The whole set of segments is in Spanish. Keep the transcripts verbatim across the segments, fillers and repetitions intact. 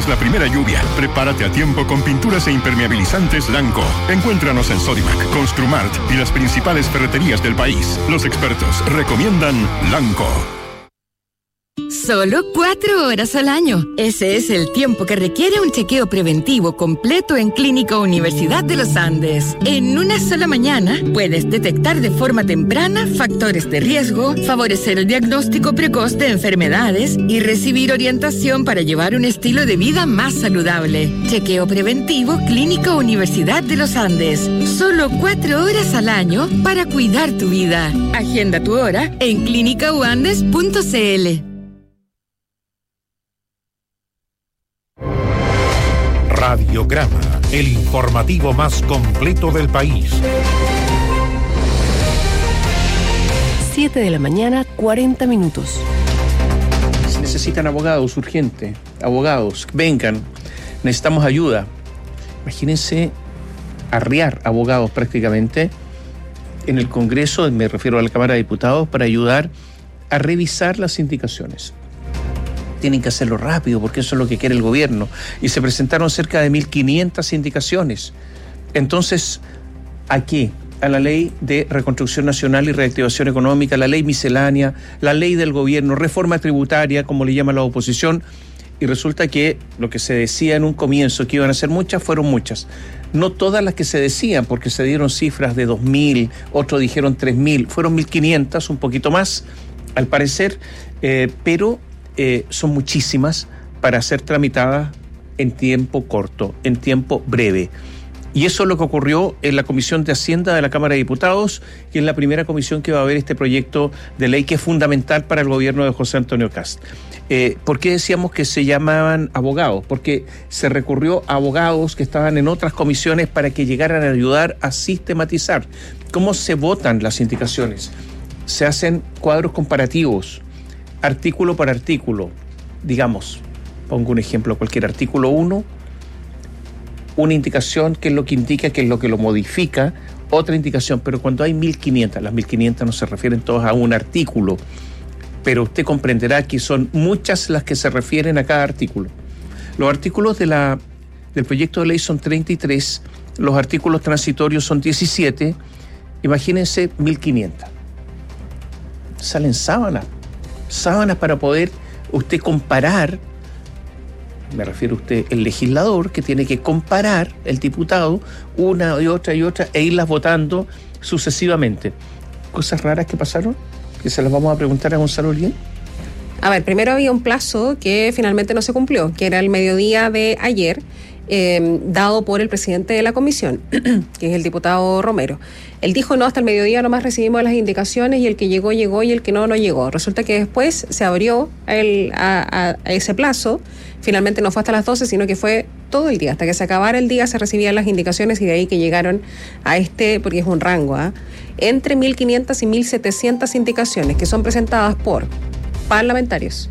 evites la primera lluvia. Prepárate a tiempo con pinturas e impermeabilizantes Lanco. Encuéntranos en Sodimac, Construmart y las principales ferreterías del país. Los expertos recomiendan Lanco. Solo cuatro horas al año. Ese es el tiempo que requiere un chequeo preventivo completo en Clínica Universidad de los Andes. En una sola mañana puedes detectar de forma temprana factores de riesgo, favorecer el diagnóstico precoz de enfermedades y recibir orientación para llevar un estilo de vida más saludable. Chequeo preventivo Clínica Universidad de los Andes. Solo cuatro horas al año para cuidar tu vida. Agenda tu hora en clínica u andes punto c l. Radiograma, el informativo más completo del país. siete de la mañana, cuarenta minutos. Se necesitan abogados urgente, abogados, vengan, necesitamos ayuda. Imagínense arriar abogados prácticamente en el Congreso, me refiero a la Cámara de Diputados, para ayudar a revisar las indicaciones. Tienen que hacerlo rápido porque eso es lo que quiere el gobierno. Y se presentaron cerca de mil quinientas indicaciones. Entonces, ¿a qué? A la Ley de Reconstrucción Nacional y Reactivación Económica, la Ley Miscelánea, la Ley del Gobierno, reforma tributaria, como le llama la oposición. Y resulta que lo que se decía en un comienzo, que iban a ser muchas, fueron muchas. No todas las que se decían, porque se dieron cifras de dos mil, otros dijeron tres mil, fueron mil quinientas, un poquito más, al parecer, eh, pero... Eh, son muchísimas para ser tramitadas en tiempo corto, en tiempo breve. Y eso es lo que ocurrió en la Comisión de Hacienda de la Cámara de Diputados, que es la primera comisión que va a ver este proyecto de ley que es fundamental para el gobierno de José Antonio Kast. Eh, ¿Por qué decíamos que se llamaban abogados? Porque se recurrió a abogados que estaban en otras comisiones para que llegaran a ayudar a sistematizar cómo se votan las indicaciones. Se hacen cuadros comparativos, artículo por artículo, digamos, pongo un ejemplo, cualquier artículo uno, una indicación, qué es lo que indica, qué es lo que lo modifica, otra indicación, pero cuando hay mil quinientas, las mil quinientas no se refieren todas a un artículo, pero usted comprenderá que son muchas las que se refieren a cada artículo. Los artículos de la, del proyecto de ley son treinta y tres, los artículos transitorios son diecisiete, imagínense mil quinientas. Salen sábanas. sábanas para poder usted comparar, me refiero a usted, el legislador, que tiene que comparar, el diputado, una y otra y otra, e irlas votando sucesivamente. ¿Cosas raras que pasaron? Que se las vamos a preguntar a Gonzalo Olguín. A ver, primero había un plazo que finalmente no se cumplió, que era el mediodía de ayer, eh, dado por el presidente de la comisión, que es el diputado Romero. Él dijo, no, hasta el mediodía nomás recibimos las indicaciones y el que llegó, llegó y el que no, no llegó. Resulta que después se abrió el, a, a, a ese plazo. Finalmente no fue hasta las doce, sino que fue todo el día. Hasta que se acabara el día se recibían las indicaciones y de ahí que llegaron a este, porque es un rango, ¿eh? entre mil quinientas y mil setecientas indicaciones que son presentadas por parlamentarios,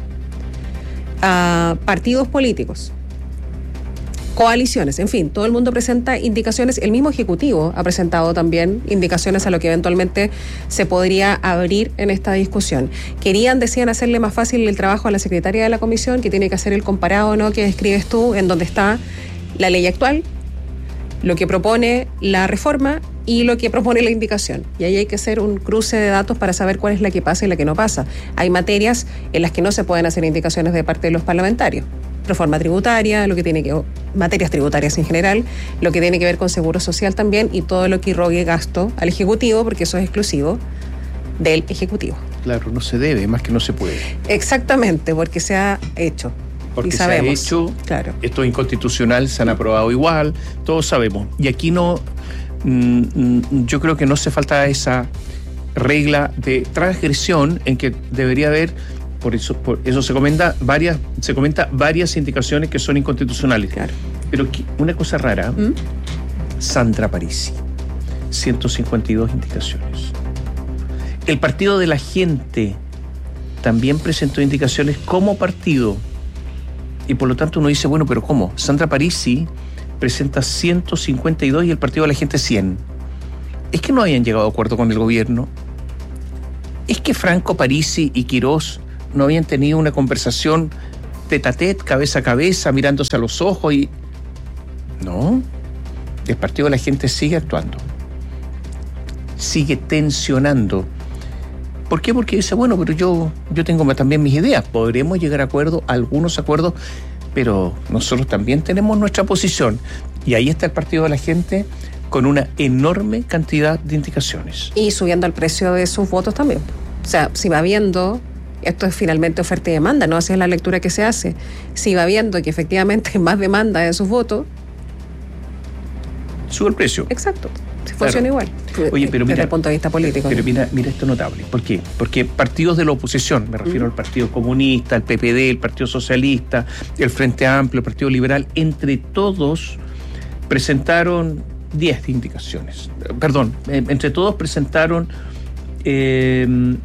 uh, partidos políticos, coaliciones, en fin, todo el mundo presenta indicaciones. El mismo Ejecutivo ha presentado también indicaciones a lo que eventualmente se podría abrir en esta discusión. Querían, decían, hacerle más fácil el trabajo a la secretaria de la comisión, que tiene que hacer el comparado, ¿no?, que describes tú, en donde está la ley actual, lo que propone la reforma y lo que propone la indicación. Y ahí hay que hacer un cruce de datos para saber cuál es la que pasa y la que no pasa. Hay materias en las que no se pueden hacer indicaciones de parte de los parlamentarios. Reforma tributaria, lo que tiene que materias tributarias en general, lo que tiene que ver con seguro social también y todo lo que irrogue gasto al Ejecutivo, porque eso es exclusivo del Ejecutivo. Claro, no se debe, más que no se puede. Exactamente, porque se ha hecho. Porque y sabemos, se ha hecho, claro. Esto es inconstitucional, se han aprobado igual, todos sabemos. Y aquí no, mm, yo creo que no hace falta esa regla de transgresión en que debería haber. Por eso, por eso se comenta varias, se comenta varias indicaciones que son inconstitucionales. Claro. Pero una cosa rara, ¿Mm? Sandra Parisi, ciento cincuenta y dos indicaciones. El Partido de la Gente también presentó indicaciones como partido. Y por lo tanto uno dice, bueno, pero ¿cómo? Sandra Parisi presenta ciento cincuenta y dos y el Partido de la Gente cien. ¿Es que no habían llegado a acuerdo con el gobierno? ¿Es que Franco Parisi y Quirós no habían tenido una conversación tete a tete, cabeza a cabeza, mirándose a los ojos y... No, el Partido de la Gente sigue actuando, sigue tensionando. ¿Por qué? Porque dice, bueno, pero yo, yo tengo también mis ideas, podremos llegar a acuerdos, algunos acuerdos, pero nosotros también tenemos nuestra posición. Y ahí está el Partido de la Gente con una enorme cantidad de indicaciones. Y subiendo el precio de sus votos también. O sea, si va viendo, esto es finalmente oferta y demanda, no así es la lectura que se hace. Si va viendo que efectivamente hay más demanda de sus votos, sube el precio. Exacto. Si funciona claro. igual. Oye, pero mira, desde el punto de vista político. Pero mira, mira esto notable. ¿Por qué? Porque partidos de la oposición, me refiero uh-huh. al Partido Comunista, al P P D, el Partido Socialista, el Frente Amplio, el Partido Liberal, entre todos presentaron diez indicaciones. Perdón, eh, entre todos presentaron eh,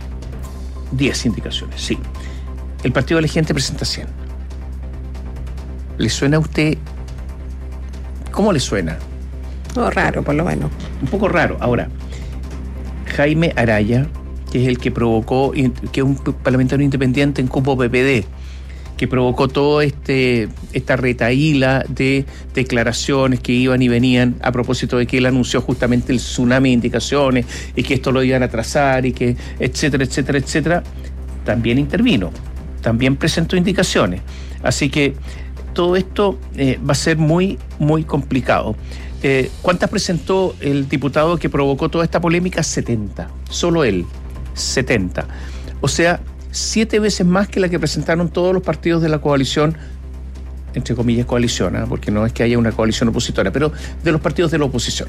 diez indicaciones, sí. El Partido de la Gente presenta cien. ¿Le suena a usted? ¿Cómo le suena? Oh, raro, por lo menos. Un poco raro. Ahora, Jaime Araya, que es el que provocó, que es un parlamentario independiente en cupo P P D, que provocó todo este esta retaíla de declaraciones que iban y venían a propósito de que él anunció justamente el tsunami de indicaciones y que esto lo iban a trazar y que etcétera, etcétera, etcétera, también intervino, también presentó indicaciones. Así que todo esto eh, va a ser muy, muy complicado. Eh, ¿Cuántas presentó el diputado que provocó toda esta polémica? setenta. Solo él. setenta. O sea, siete veces más que la que presentaron todos los partidos de la coalición, entre comillas coalición, ¿eh? Porque no es que haya una coalición opositora, pero de los partidos de la oposición.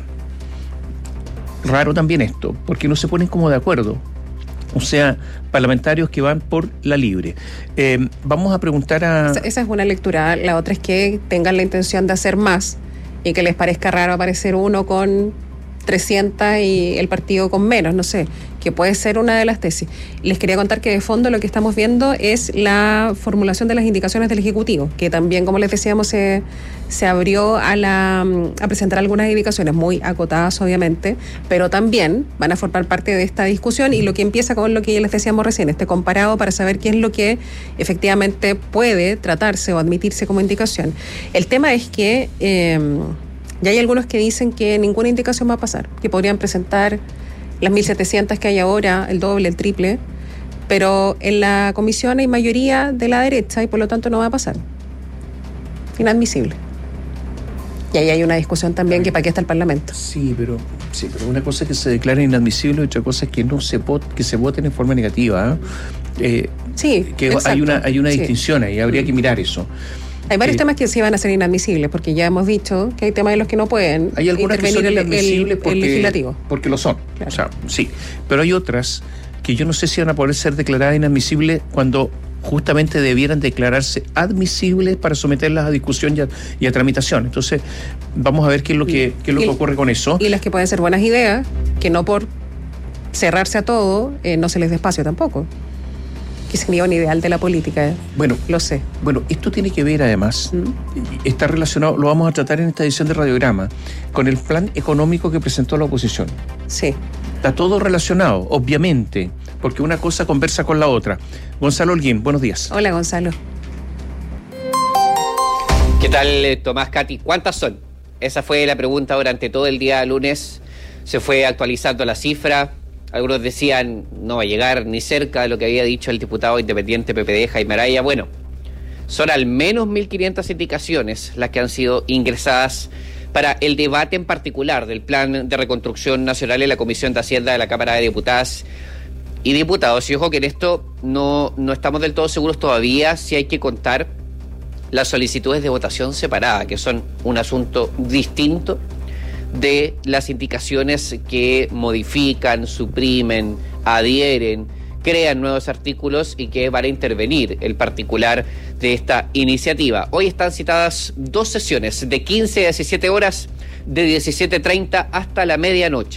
Raro también esto, porque no se ponen como de acuerdo. O sea, parlamentarios que van por la libre. Eh, vamos a preguntar a... Esa, esa es una lectura. La otra es que tengan la intención de hacer más y que les parezca raro aparecer uno con trescientas y el partido con menos, no sé, que puede ser una de las tesis. Les quería contar que de fondo lo que estamos viendo es la formulación de las indicaciones del Ejecutivo, que también, como les decíamos, se, se abrió a, la, a presentar algunas indicaciones muy acotadas, obviamente, pero también van a formar parte de esta discusión y lo que empieza con lo que ya les decíamos recién, este comparado para saber qué es lo que efectivamente puede tratarse o admitirse como indicación. El tema es que eh, ya hay algunos que dicen que ninguna indicación va a pasar, que podrían presentar las mil setecientas que hay ahora, el doble, el triple, pero en la comisión hay mayoría de la derecha y por lo tanto no va a pasar. Inadmisible. Y ahí hay una discusión también que para qué está el Parlamento. Sí, pero sí, pero una cosa es que se declare inadmisible y otra cosa es que no se vote, que se voten en forma negativa. ¿eh? Eh, sí, que exacto. hay una hay una sí. distinción ahí, habría que mirar eso. Hay varios eh, temas que sí van a ser inadmisibles, porque ya hemos dicho que hay temas en los que no pueden hay algunas intervenir que son inadmisibles el, el, porque, el legislativo. Porque lo son, claro. O sea, sí. Pero hay otras que yo no sé si van a poder ser declaradas inadmisibles cuando justamente debieran declararse admisibles para someterlas a discusión y a, y a tramitación. Entonces, vamos a ver qué es lo que, qué es lo y, que ocurre con eso. Y las que pueden ser buenas ideas, que no por cerrarse a todo, eh, no se les dé espacio tampoco. Que sería un ideal de la política, ¿eh? Bueno, lo sé. Bueno, esto tiene que ver además, ¿Mm? está relacionado, lo vamos a tratar en esta edición de Radiograma, con el plan económico que presentó la oposición. Sí. Está todo relacionado, obviamente, porque una cosa conversa con la otra. Gonzalo Holguín, buenos días. Hola, Gonzalo. ¿Qué tal, Tomás, Katy? ¿Cuántas son? Esa fue la pregunta durante todo el día lunes. Se fue actualizando la cifra. Algunos decían no va a llegar ni cerca de lo que había dicho el diputado independiente P P D, Jaime Araya. Bueno, son al menos mil quinientas indicaciones las que han sido ingresadas para el debate en particular del Plan de Reconstrucción Nacional en la Comisión de Hacienda de la Cámara de Diputadas y Diputados. Y ojo que en esto no, no estamos del todo seguros todavía si hay que contar las solicitudes de votación separada, que son un asunto distinto de las indicaciones que modifican, suprimen, adhieren, crean nuevos artículos y que van a intervenir el particular de esta iniciativa. Hoy están citadas dos sesiones de quince a diecisiete horas, de diecisiete treinta hasta la medianoche.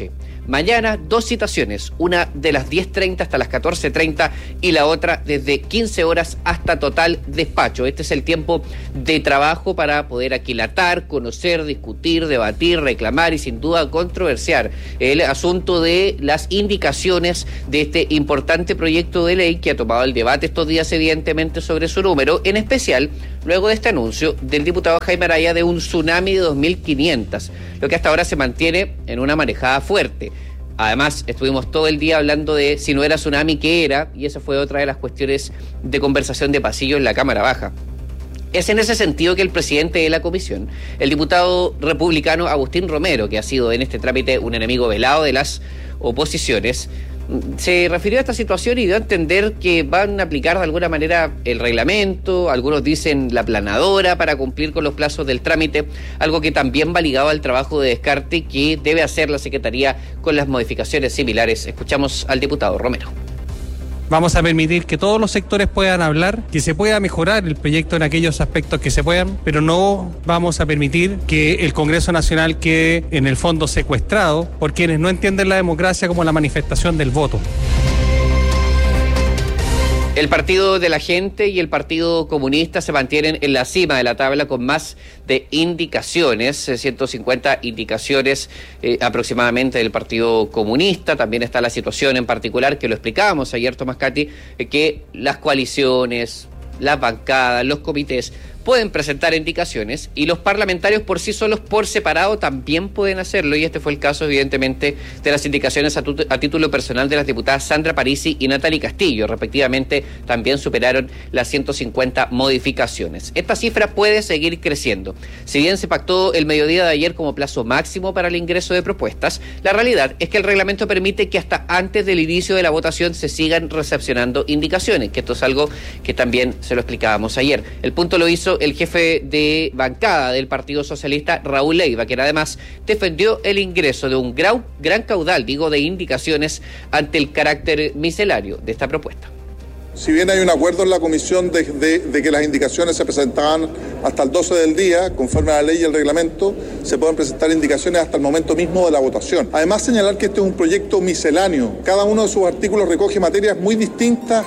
Mañana dos citaciones, una de las diez treinta hasta las catorce treinta y la otra desde quince horas hasta total despacho. Este es el tiempo de trabajo para poder aquilatar, conocer, discutir, debatir, reclamar y sin duda controversiar el asunto de las indicaciones de este importante proyecto de ley que ha tomado el debate estos días evidentemente sobre su número, en especial luego de este anuncio del diputado Jaime Araya de un tsunami de dos mil quinientos, lo que hasta ahora se mantiene en una manejada fuerte. Además, estuvimos todo el día hablando de si no era tsunami, ¿qué era? Y esa fue otra de las cuestiones de conversación de pasillo en la Cámara Baja. Es en ese sentido que el presidente de la comisión, el diputado republicano Agustín Romero, que ha sido en este trámite un enemigo velado de las oposiciones, se refirió a esta situación y dio a entender que van a aplicar de alguna manera el reglamento, algunos dicen la planadora para cumplir con los plazos del trámite, algo que también va ligado al trabajo de descarte que debe hacer la Secretaría con las modificaciones similares. Escuchamos al diputado Romero. Vamos a permitir que todos los sectores puedan hablar, que se pueda mejorar el proyecto en aquellos aspectos que se puedan, pero no vamos a permitir que el Congreso Nacional quede en el fondo secuestrado por quienes no entienden la democracia como la manifestación del voto. El Partido de la Gente y el Partido Comunista se mantienen en la cima de la tabla con más de indicaciones, ciento cincuenta indicaciones eh, aproximadamente del Partido Comunista. También está la situación en particular, que lo explicábamos ayer, Tomás Cati, eh, que las coaliciones, las bancadas, los comités pueden presentar indicaciones y los parlamentarios por sí solos, por separado, también pueden hacerlo, y este fue el caso evidentemente de las indicaciones a, tu, a título personal de las diputadas Sandra Parisi y Natalie Castillo, respectivamente también superaron las ciento cincuenta modificaciones. Esta cifra puede seguir creciendo. Si bien se pactó el mediodía de ayer como plazo máximo para el ingreso de propuestas, la realidad es que el reglamento permite que hasta antes del inicio de la votación se sigan recepcionando indicaciones, que esto es algo que también se lo explicábamos ayer. El punto lo hizo el jefe de bancada del Partido Socialista, Raúl Leiva, quien además defendió el ingreso de un gran, gran caudal, digo, de indicaciones ante el carácter misceláneo de esta propuesta. Si bien hay un acuerdo en la comisión de, de, de que las indicaciones se presentaban hasta el doce del día, conforme a la ley y el reglamento, se pueden presentar indicaciones hasta el momento mismo de la votación. Además, señalar que este es un proyecto misceláneo. Cada uno de sus artículos recoge materias muy distintas.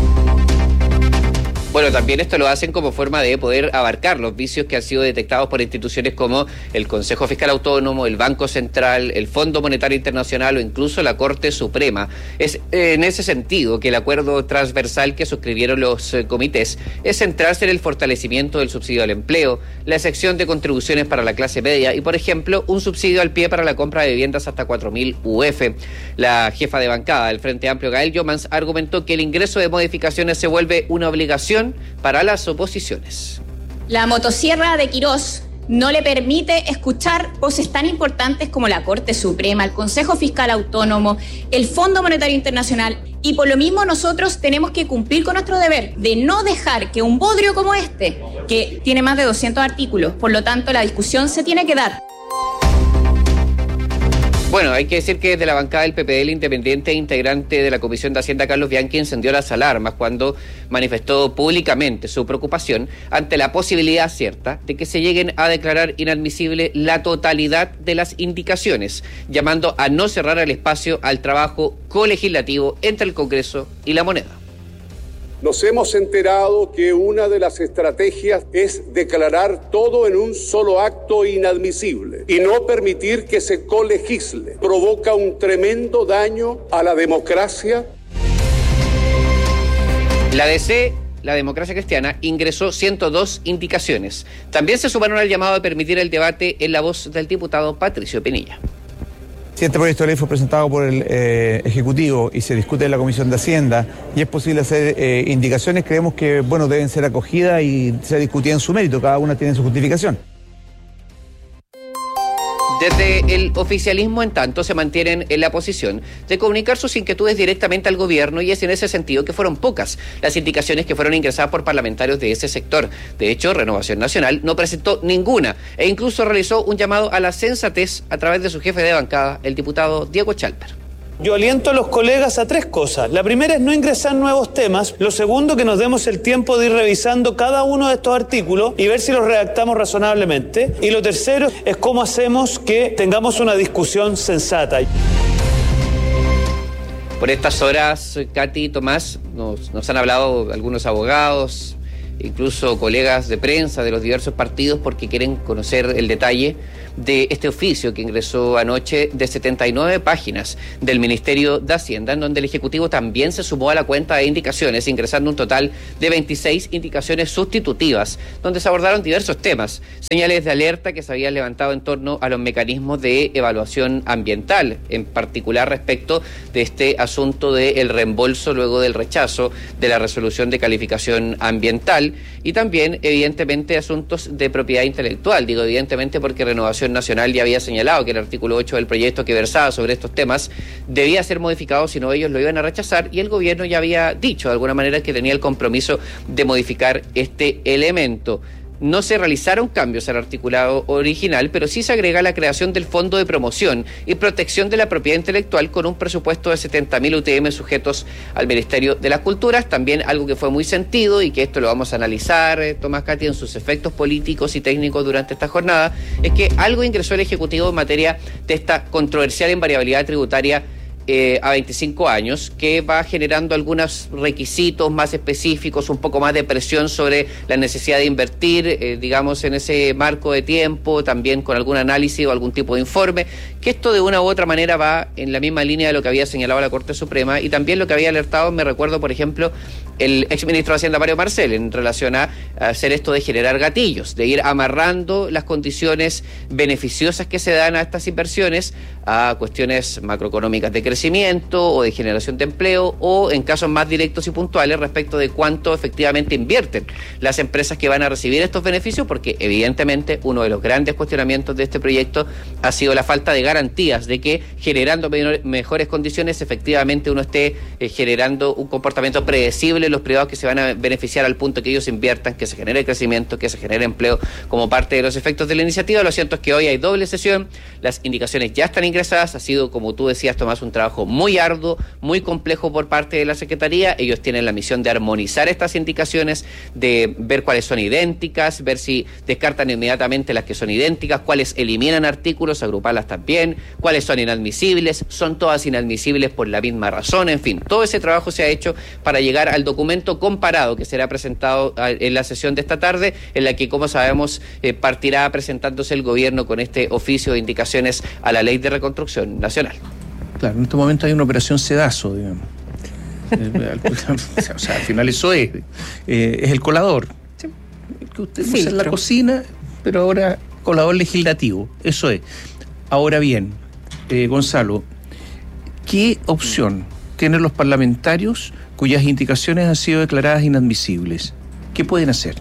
Bueno, también esto lo hacen como forma de poder abarcar los vicios que han sido detectados por instituciones como el Consejo Fiscal Autónomo, el Banco Central, el Fondo Monetario Internacional o incluso la Corte Suprema. Es en ese sentido que el acuerdo transversal que suscribieron los eh, comités es centrarse en el fortalecimiento del subsidio al empleo, la excepción de contribuciones para la clase media y, por ejemplo, un subsidio al pie para la compra de viviendas hasta cuatro mil U F. La jefa de bancada del Frente Amplio, Gael Jomans, argumentó que el ingreso de modificaciones se vuelve una obligación para las oposiciones. La motosierra de Quirós no le permite escuchar voces tan importantes como la Corte Suprema, el Consejo Fiscal Autónomo, el Fondo Monetario Internacional, y por lo mismo nosotros tenemos que cumplir con nuestro deber de no dejar que un bodrio como este, que tiene más de doscientos artículos, por lo tanto la discusión se tiene que dar. Bueno, hay que decir que desde la bancada del P P D, el independiente integrante de la Comisión de Hacienda, Carlos Bianchi, encendió las alarmas cuando manifestó públicamente su preocupación ante la posibilidad cierta de que se lleguen a declarar inadmisible la totalidad de las indicaciones, llamando a no cerrar el espacio al trabajo colegislativo entre el Congreso y la moneda. Nos hemos enterado que una de las estrategias es declarar todo en un solo acto inadmisible y no permitir que se colegisle. Provoca un tremendo daño a la democracia. La D C, la Democracia Cristiana, ingresó ciento dos indicaciones. También se sumaron al llamado a permitir el debate en la voz del diputado Patricio Pinilla. Si este proyecto de ley fue presentado por el eh, Ejecutivo y se discute en la Comisión de Hacienda y es posible hacer eh, indicaciones, creemos que bueno deben ser acogidas y ser discutidas en su mérito, cada una tiene su justificación. Desde el oficialismo, en tanto, se mantienen en la posición de comunicar sus inquietudes directamente al gobierno, y es en ese sentido que fueron pocas las indicaciones que fueron ingresadas por parlamentarios de ese sector. De hecho, Renovación Nacional no presentó ninguna e incluso realizó un llamado a la sensatez a través de su jefe de bancada, el diputado Diego Chalper. Yo aliento a los colegas a tres cosas. La primera es no ingresar nuevos temas. Lo segundo, que nos demos el tiempo de ir revisando cada uno de estos artículos y ver si los redactamos razonablemente. Y lo tercero es cómo hacemos que tengamos una discusión sensata. Por estas horas, Katy y Tomás, nos, nos han hablado algunos abogados, incluso colegas de prensa de los diversos partidos, porque quieren conocer el detalle de este oficio que ingresó anoche de setenta y nueve páginas del Ministerio de Hacienda, en donde el Ejecutivo también se sumó a la cuenta de indicaciones, ingresando un total de veintiséis indicaciones sustitutivas, donde se abordaron diversos temas, señales de alerta que se habían levantado en torno a los mecanismos de evaluación ambiental, en particular respecto de este asunto del reembolso luego del rechazo de la resolución de calificación ambiental, y también, evidentemente, asuntos de propiedad intelectual. Digo evidentemente porque Renovación Nacional ya había señalado que el artículo ocho del proyecto que versaba sobre estos temas debía ser modificado, si no ellos lo iban a rechazar, y el gobierno ya había dicho de alguna manera que tenía el compromiso de modificar este elemento. No se realizaron cambios al articulado original, pero sí se agrega la creación del Fondo de Promoción y Protección de la Propiedad Intelectual con un presupuesto de setenta mil U T M sujetos al Ministerio de las Culturas. También algo que fue muy sentido y que esto lo vamos a analizar, eh, Tomás Katy, en sus efectos políticos y técnicos durante esta jornada, es que algo ingresó el Ejecutivo en materia de esta controversial invariabilidad tributaria Eh, a veinticinco años, que va generando algunos requisitos más específicos, un poco más de presión sobre la necesidad de invertir, eh, digamos, en ese marco de tiempo, también con algún análisis o algún tipo de informe, que esto de una u otra manera va en la misma línea de lo que había señalado la Corte Suprema y también lo que había alertado, me recuerdo, por ejemplo, el exministro de Hacienda, Mario Marcel, en relación a hacer esto de generar gatillos, de ir amarrando las condiciones beneficiosas que se dan a estas inversiones a cuestiones macroeconómicas de crecimiento o de generación de empleo, o en casos más directos y puntuales respecto de cuánto efectivamente invierten las empresas que van a recibir estos beneficios, porque evidentemente uno de los grandes cuestionamientos de este proyecto ha sido la falta de garantías de que generando menor, mejores condiciones efectivamente uno esté eh, generando un comportamiento predecible en los privados que se van a beneficiar al punto que ellos inviertan, que se genere crecimiento, que se genere empleo como parte de los efectos de la iniciativa. Lo cierto es que hoy hay doble sesión, las indicaciones ya están ingresadas, ha sido, como tú decías, Tomás, un trabajo muy arduo, muy complejo por parte de la Secretaría. Ellos tienen la misión de armonizar estas indicaciones, de ver cuáles son idénticas, ver si descartan inmediatamente las que son idénticas, cuáles eliminan artículos, agruparlas también, cuáles son inadmisibles, son todas inadmisibles por la misma razón, en fin, todo ese trabajo se ha hecho para llegar al documento comparado que será presentado en la sesión de esta tarde, en la que, como sabemos, eh, partirá presentándose el gobierno con este oficio de indicaciones a la Ley de Reconstrucción Nacional. Claro, en este momento hay una operación sedazo, digamos. O sea, al final eso es, eh, es el colador. Sí. El que usted usa en la cocina, pero ahora colador legislativo, eso es. Ahora bien, eh, Gonzalo, ¿qué opción tienen los parlamentarios cuyas indicaciones han sido declaradas inadmisibles? ¿Qué pueden hacer?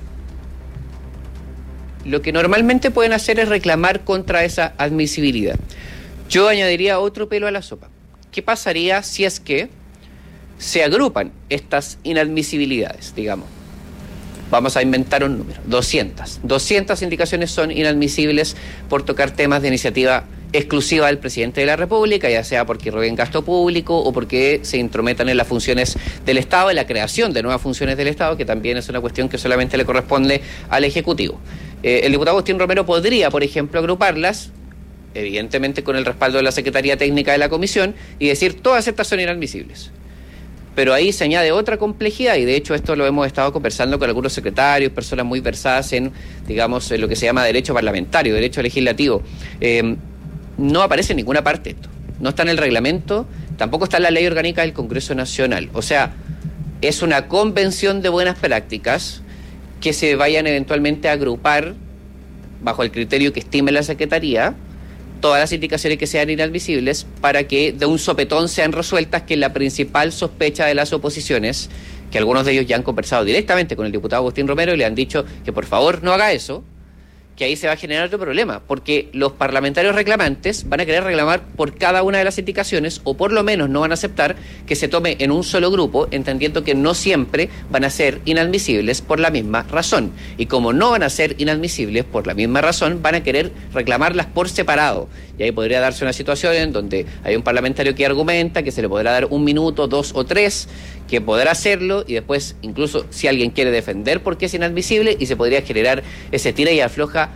Lo que normalmente pueden hacer es reclamar contra esa admisibilidad. Yo añadiría otro pelo a la sopa. ¿Qué pasaría si es que se agrupan estas inadmisibilidades, digamos? Vamos a inventar un número, doscientas. doscientas indicaciones son inadmisibles por tocar temas de iniciativa exclusiva del presidente de la República, ya sea porque roben gasto público o porque se intrometan en las funciones del Estado, en la creación de nuevas funciones del Estado, que también es una cuestión que solamente le corresponde al Ejecutivo. Eh, el diputado Agustín Romero podría, por ejemplo, agruparlas, evidentemente con el respaldo de la Secretaría Técnica de la Comisión, y decir todas estas son inadmisibles. Pero ahí se añade otra complejidad, y de hecho esto lo hemos estado conversando con algunos secretarios, personas muy versadas en, digamos, en lo que se llama derecho parlamentario, derecho legislativo. Eh, no aparece en ninguna parte esto. No está en el reglamento, tampoco está en la ley orgánica del Congreso Nacional. O sea, es una convención de buenas prácticas que se vayan eventualmente a agrupar bajo el criterio que estime la Secretaría todas las indicaciones que sean inadmisibles para que de un sopetón sean resueltas, que es la principal sospecha de las oposiciones, que algunos de ellos ya han conversado directamente con el diputado Agustín Romero y le han dicho que por favor no haga eso, que ahí se va a generar otro problema, porque los parlamentarios reclamantes van a querer reclamar por cada una de las indicaciones, o por lo menos no van a aceptar que se tome en un solo grupo, entendiendo que no siempre van a ser inadmisibles por la misma razón. Y como no van a ser inadmisibles por la misma razón, van a querer reclamarlas por separado. Y ahí podría darse una situación en donde hay un parlamentario que argumenta que se le podrá dar un minuto, dos o tres, que podrá hacerlo, y después incluso si alguien quiere defender por qué es inadmisible, y se podría generar ese tira y afloja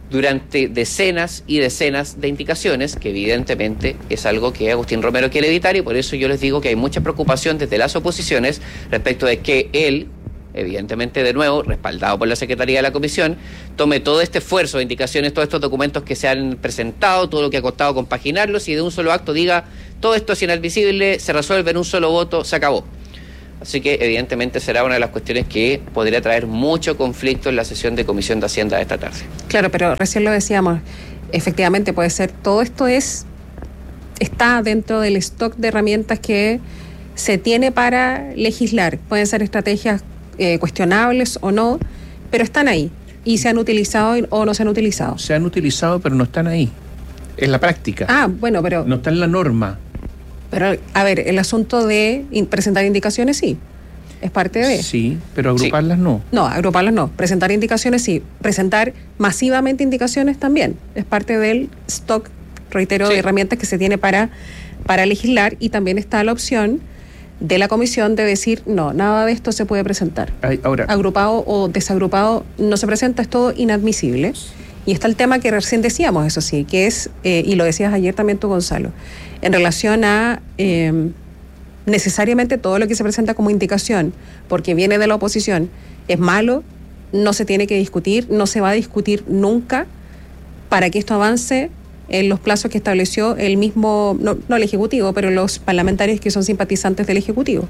durante decenas y decenas de indicaciones, que evidentemente es algo que Agustín Romero quiere evitar, y por eso yo les digo que hay mucha preocupación desde las oposiciones respecto de que él, evidentemente de nuevo, respaldado por la Secretaría de la Comisión, tome todo este esfuerzo de indicaciones, todos estos documentos que se han presentado, todo lo que ha costado compaginarlos, y de un solo acto diga, todo esto es inadmisible, se resuelve en un solo voto, se acabó. Así que evidentemente será una de las cuestiones que podría traer mucho conflicto en la sesión de Comisión de Hacienda de esta tarde. Claro, pero recién lo decíamos, efectivamente puede ser, todo esto es está dentro del stock de herramientas que se tiene para legislar. Pueden ser estrategias eh, cuestionables o no, pero están ahí y se han utilizado o no se han utilizado. Se han utilizado, pero no están ahí. En la práctica. Ah, bueno, pero... No está en la norma. Pero, a ver, el asunto de in- presentar indicaciones, sí, es parte de... Sí, pero agruparlas sí. no. No, agruparlas no. Presentar indicaciones, sí. Presentar masivamente indicaciones también. Es parte del stock, reitero, sí. de herramientas que se tiene para, para legislar, y también está la opción de la comisión de decir, no, nada de esto se puede presentar. Ay, ahora, agrupado o desagrupado no se presenta, es todo inadmisible. Y está el tema que recién decíamos, eso sí, que es, eh, y lo decías ayer también tú, Gonzalo, en relación a eh, necesariamente todo lo que se presenta como indicación, porque viene de la oposición, es malo, no se tiene que discutir, no se va a discutir nunca para que esto avance en los plazos que estableció el mismo, no, no el Ejecutivo, pero los parlamentarios que son simpatizantes del Ejecutivo.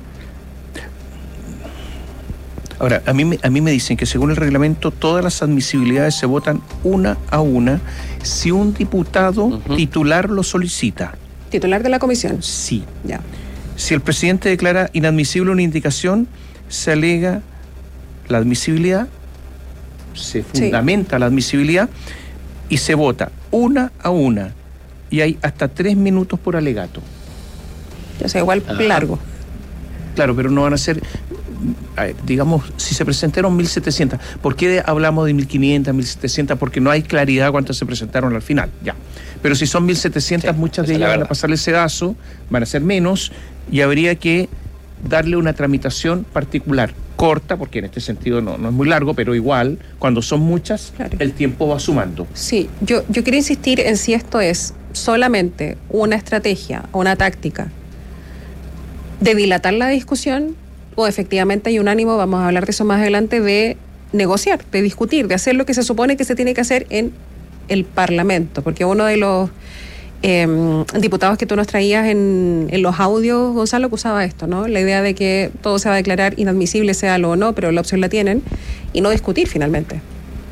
Ahora, a mí, me, a mí me dicen que según el reglamento todas las admisibilidades se votan una a una si un diputado uh-huh. titular lo solicita. ¿Titular de la comisión? Sí. Ya. Si el presidente declara inadmisible una indicación, se alega la admisibilidad, se fundamenta sí. la admisibilidad y se vota una a una. Y hay hasta tres minutos por alegato. O sea, igual Ajá. largo. Claro, pero no van a ser... digamos, si se presentaron mil setecientas, ¿por qué hablamos de mil quinientas, mil setecientas? Porque no hay claridad cuántas se presentaron al final, ya. Pero si son mil setecientas, sí, muchas de ellas van a pasarle el sedazo, van a ser menos, y habría que darle una tramitación particular, corta, porque en este sentido no, no es muy largo, pero igual, cuando son muchas, claro. el tiempo va sumando. Sí, yo, yo quiero insistir en si esto es solamente una estrategia, una táctica de dilatar la discusión, o efectivamente hay un ánimo, vamos a hablar de eso más adelante, de negociar, de discutir, de hacer lo que se supone que se tiene que hacer en el Parlamento, porque uno de los eh, diputados que tú nos traías en, en los audios, Gonzalo, que usaba esto, ¿no? La idea de que todo se va a declarar inadmisible, sea lo o no, pero la opción la tienen, y no discutir finalmente.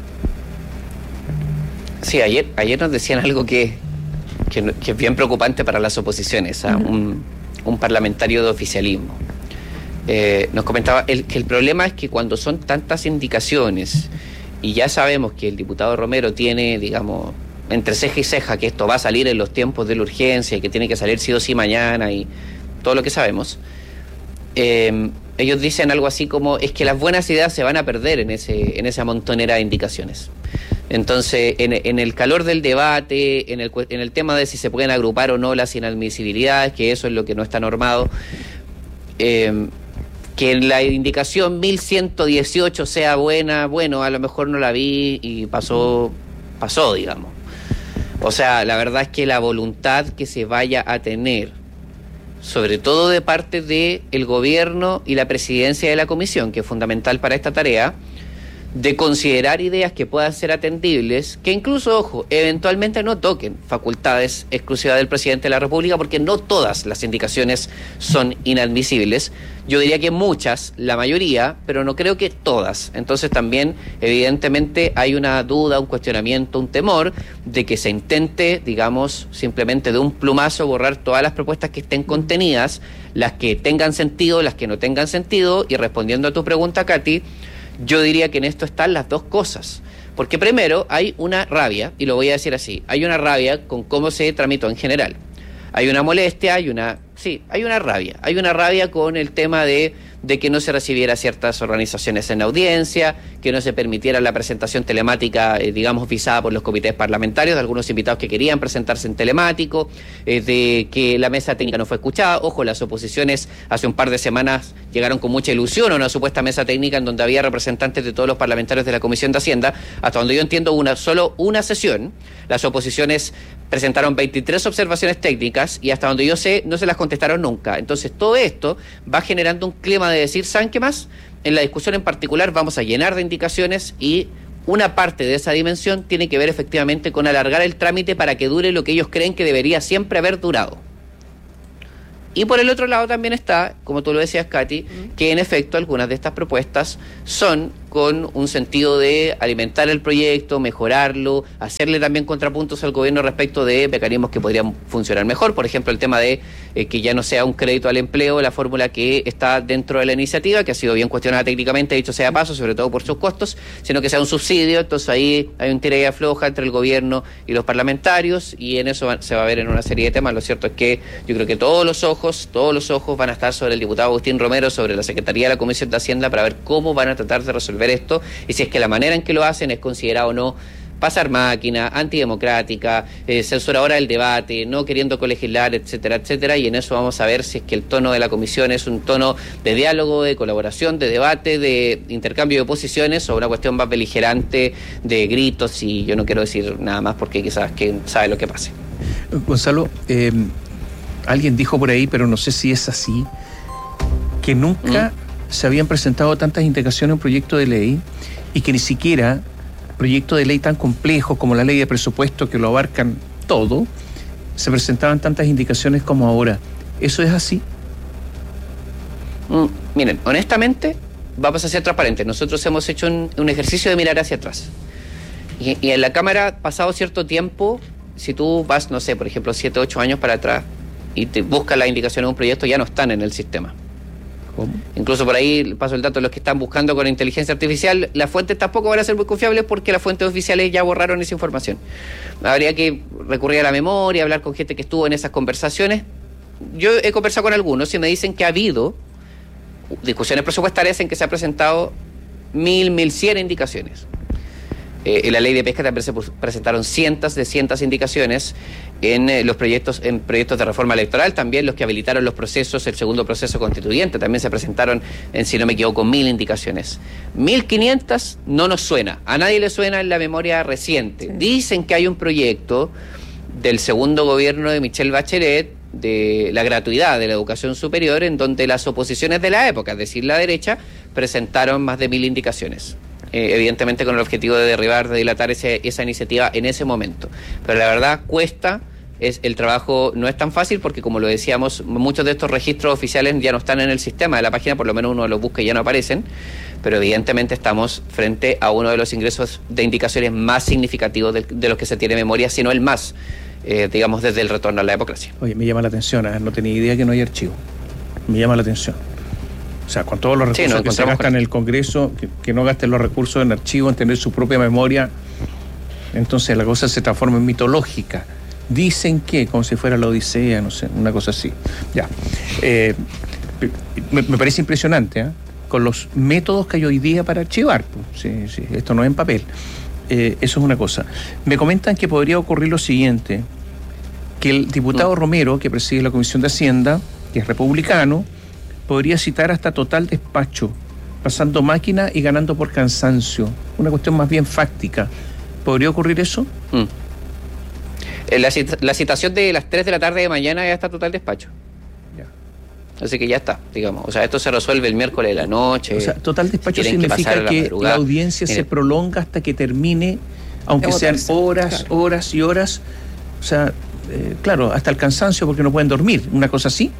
Sí, ayer, ayer nos decían algo que, que, que es bien preocupante para las oposiciones, ¿eh? uh-huh. un, un parlamentario de oficialismo. Eh, nos comentaba el, que el problema es que cuando son tantas indicaciones y ya sabemos que el diputado Romero tiene, digamos, entre ceja y ceja que esto va a salir en los tiempos de la urgencia y que tiene que salir sí o sí mañana y todo lo que sabemos, eh, ellos dicen algo así como es que las buenas ideas se van a perder en ese en esa montonera de indicaciones. Entonces, en, en el calor del debate, en el, en el tema de si se pueden agrupar o no las inadmisibilidades, que eso es lo que no está normado, eh, que la indicación mil ciento dieciocho sea buena, bueno, a lo mejor no la vi y pasó, pasó, digamos. O sea, la verdad es que la voluntad que se vaya a tener, sobre todo de parte del gobierno y la presidencia de la comisión, que es fundamental para esta tarea, de considerar ideas que puedan ser atendibles, que incluso, ojo, eventualmente no toquen facultades exclusivas del presidente de la República, porque no todas las indicaciones son inadmisibles. Yo diría que muchas, la mayoría, pero no creo que todas. Entonces también, evidentemente, hay una duda, un cuestionamiento, un temor de que se intente, digamos, simplemente de un plumazo borrar todas las propuestas que estén contenidas, las que tengan sentido, las que no tengan sentido, y respondiendo a tu pregunta, Katy, yo diría que en esto están las dos cosas. Porque primero hay una rabia, y lo voy a decir así, hay una rabia con cómo se tramitó en general. Hay una molestia, hay una... Sí, hay una rabia. Hay una rabia con el tema de de que no se recibiera ciertas organizaciones en audiencia, que no se permitiera la presentación telemática, eh, digamos, visada por los comités parlamentarios, de algunos invitados que querían presentarse en telemático, eh, de que la mesa técnica no fue escuchada. Ojo, las oposiciones hace un par de semanas llegaron con mucha ilusión a una supuesta mesa técnica en donde había representantes de todos los parlamentarios de la Comisión de Hacienda. Hasta donde yo entiendo, una solo una sesión. Las oposiciones presentaron veintitrés observaciones técnicas y hasta donde yo sé no se las contestaron nunca. Entonces todo esto va generando un clima de decir, ¿saben qué más? En la discusión en particular vamos a llenar de indicaciones y una parte de esa dimensión tiene que ver efectivamente con alargar el trámite para que dure lo que ellos creen que debería siempre haber durado. Y por el otro lado también está, como tú lo decías, Katy, uh-huh. que en efecto algunas de estas propuestas son con un sentido de alimentar el proyecto, mejorarlo, hacerle también contrapuntos al gobierno respecto de mecanismos que podrían funcionar mejor. Por ejemplo, el tema de eh, que ya no sea un crédito al empleo, la fórmula que está dentro de la iniciativa, que ha sido bien cuestionada técnicamente, dicho sea de paso, sobre todo por sus costos, sino que sea un subsidio. Entonces ahí hay un tira y afloja entre el gobierno y los parlamentarios, y en eso va, se va a ver en una serie de temas. Lo cierto es que yo creo que todos los ojos, todos los ojos van a estar sobre el diputado Agustín Romero, sobre la Secretaría de la Comisión de Hacienda, para ver cómo van a tratar de resolver esto, y si es que la manera en que lo hacen es considerado o no pasar máquina, antidemocrática, eh, censuradora del debate, no queriendo colegislar, etcétera, etcétera, y en eso vamos a ver si es que el tono de la comisión es un tono de diálogo, de colaboración, de debate, de intercambio de posiciones, o una cuestión más beligerante de gritos, y yo no quiero decir nada más porque quizás quién sabe lo que pase. Gonzalo, eh, alguien dijo por ahí, pero no sé si es así, que nunca ¿Mm? se habían presentado tantas indicaciones en un proyecto de ley y que ni siquiera proyectos de ley tan complejos como la ley de presupuesto, que lo abarcan todo, se presentaban tantas indicaciones como ahora. ¿Eso es así? Mm, miren, honestamente, vamos a ser transparentes. Nosotros hemos hecho un, un ejercicio de mirar hacia atrás. Y, y en la Cámara, pasado cierto tiempo, si tú vas, no sé, por ejemplo, siete, ocho años para atrás y te buscas las indicaciones de un proyecto, ya no están en el sistema. ¿Cómo? Incluso por ahí paso el dato de los que están buscando con inteligencia artificial, las fuentes tampoco van a ser muy confiables porque las fuentes oficiales ya borraron esa información. Habría que recurrir a la memoria, hablar con gente que estuvo en esas conversaciones. Yo he conversado con algunos y me dicen que ha habido discusiones presupuestarias en que se ha presentado mil, mil cien indicaciones. Eh, en la ley de pesca también se presentaron cientos de cientos de indicaciones en eh, los proyectos en proyectos de reforma electoral, también los que habilitaron los procesos, el segundo proceso constituyente, también se presentaron, en, si no me equivoco, mil indicaciones. Mil quinientas no nos suena, a nadie le suena en la memoria reciente. Sí. Dicen que hay un proyecto del segundo gobierno de Michelle Bachelet de la gratuidad de la educación superior, en donde las oposiciones de la época, es decir, la derecha, presentaron más de mil indicaciones. Eh, evidentemente con el objetivo de derribar, de dilatar ese, esa iniciativa en ese momento. Pero la verdad cuesta, es, el trabajo no es tan fácil porque, como lo decíamos, muchos de estos registros oficiales ya no están en el sistema de la página, por lo menos uno los busca y ya no aparecen, pero evidentemente estamos frente a uno de los ingresos de indicaciones más significativos de, de los que se tiene memoria, sino el más, eh, digamos, desde el retorno a la democracia. Oye, me llama la atención, ¿eh? No tenía idea que no hay archivo. Me llama la atención. O sea, con todos los recursos sí, que se gastan en el Congreso, que, que no gasten los recursos en archivo, en tener su propia memoria, entonces la cosa se transforma en mitológica. Dicen que, como si fuera la Odisea, no sé, una cosa así. Ya. Eh, me, me parece impresionante, ¿eh? Con los métodos que hay hoy día para archivar. Pues, sí, sí, esto no es en papel. Eh, eso es una cosa. Me comentan que podría ocurrir lo siguiente, que el diputado mm. Romero, que preside la Comisión de Hacienda, que es republicano, podría citar hasta total despacho, pasando máquina y ganando por cansancio. Una cuestión más bien fáctica. ¿Podría ocurrir eso? Mm. La, cita, la citación de las tres de la tarde de mañana ya está total despacho. Ya. Así que ya está, digamos. O sea, esto se resuelve el miércoles de la noche. O sea, total despacho si significa que, que la, la audiencia Miren. se prolonga hasta que termine, aunque sean horas, claro. horas y horas. O sea, eh, claro, hasta el cansancio porque no pueden dormir. Una cosa así.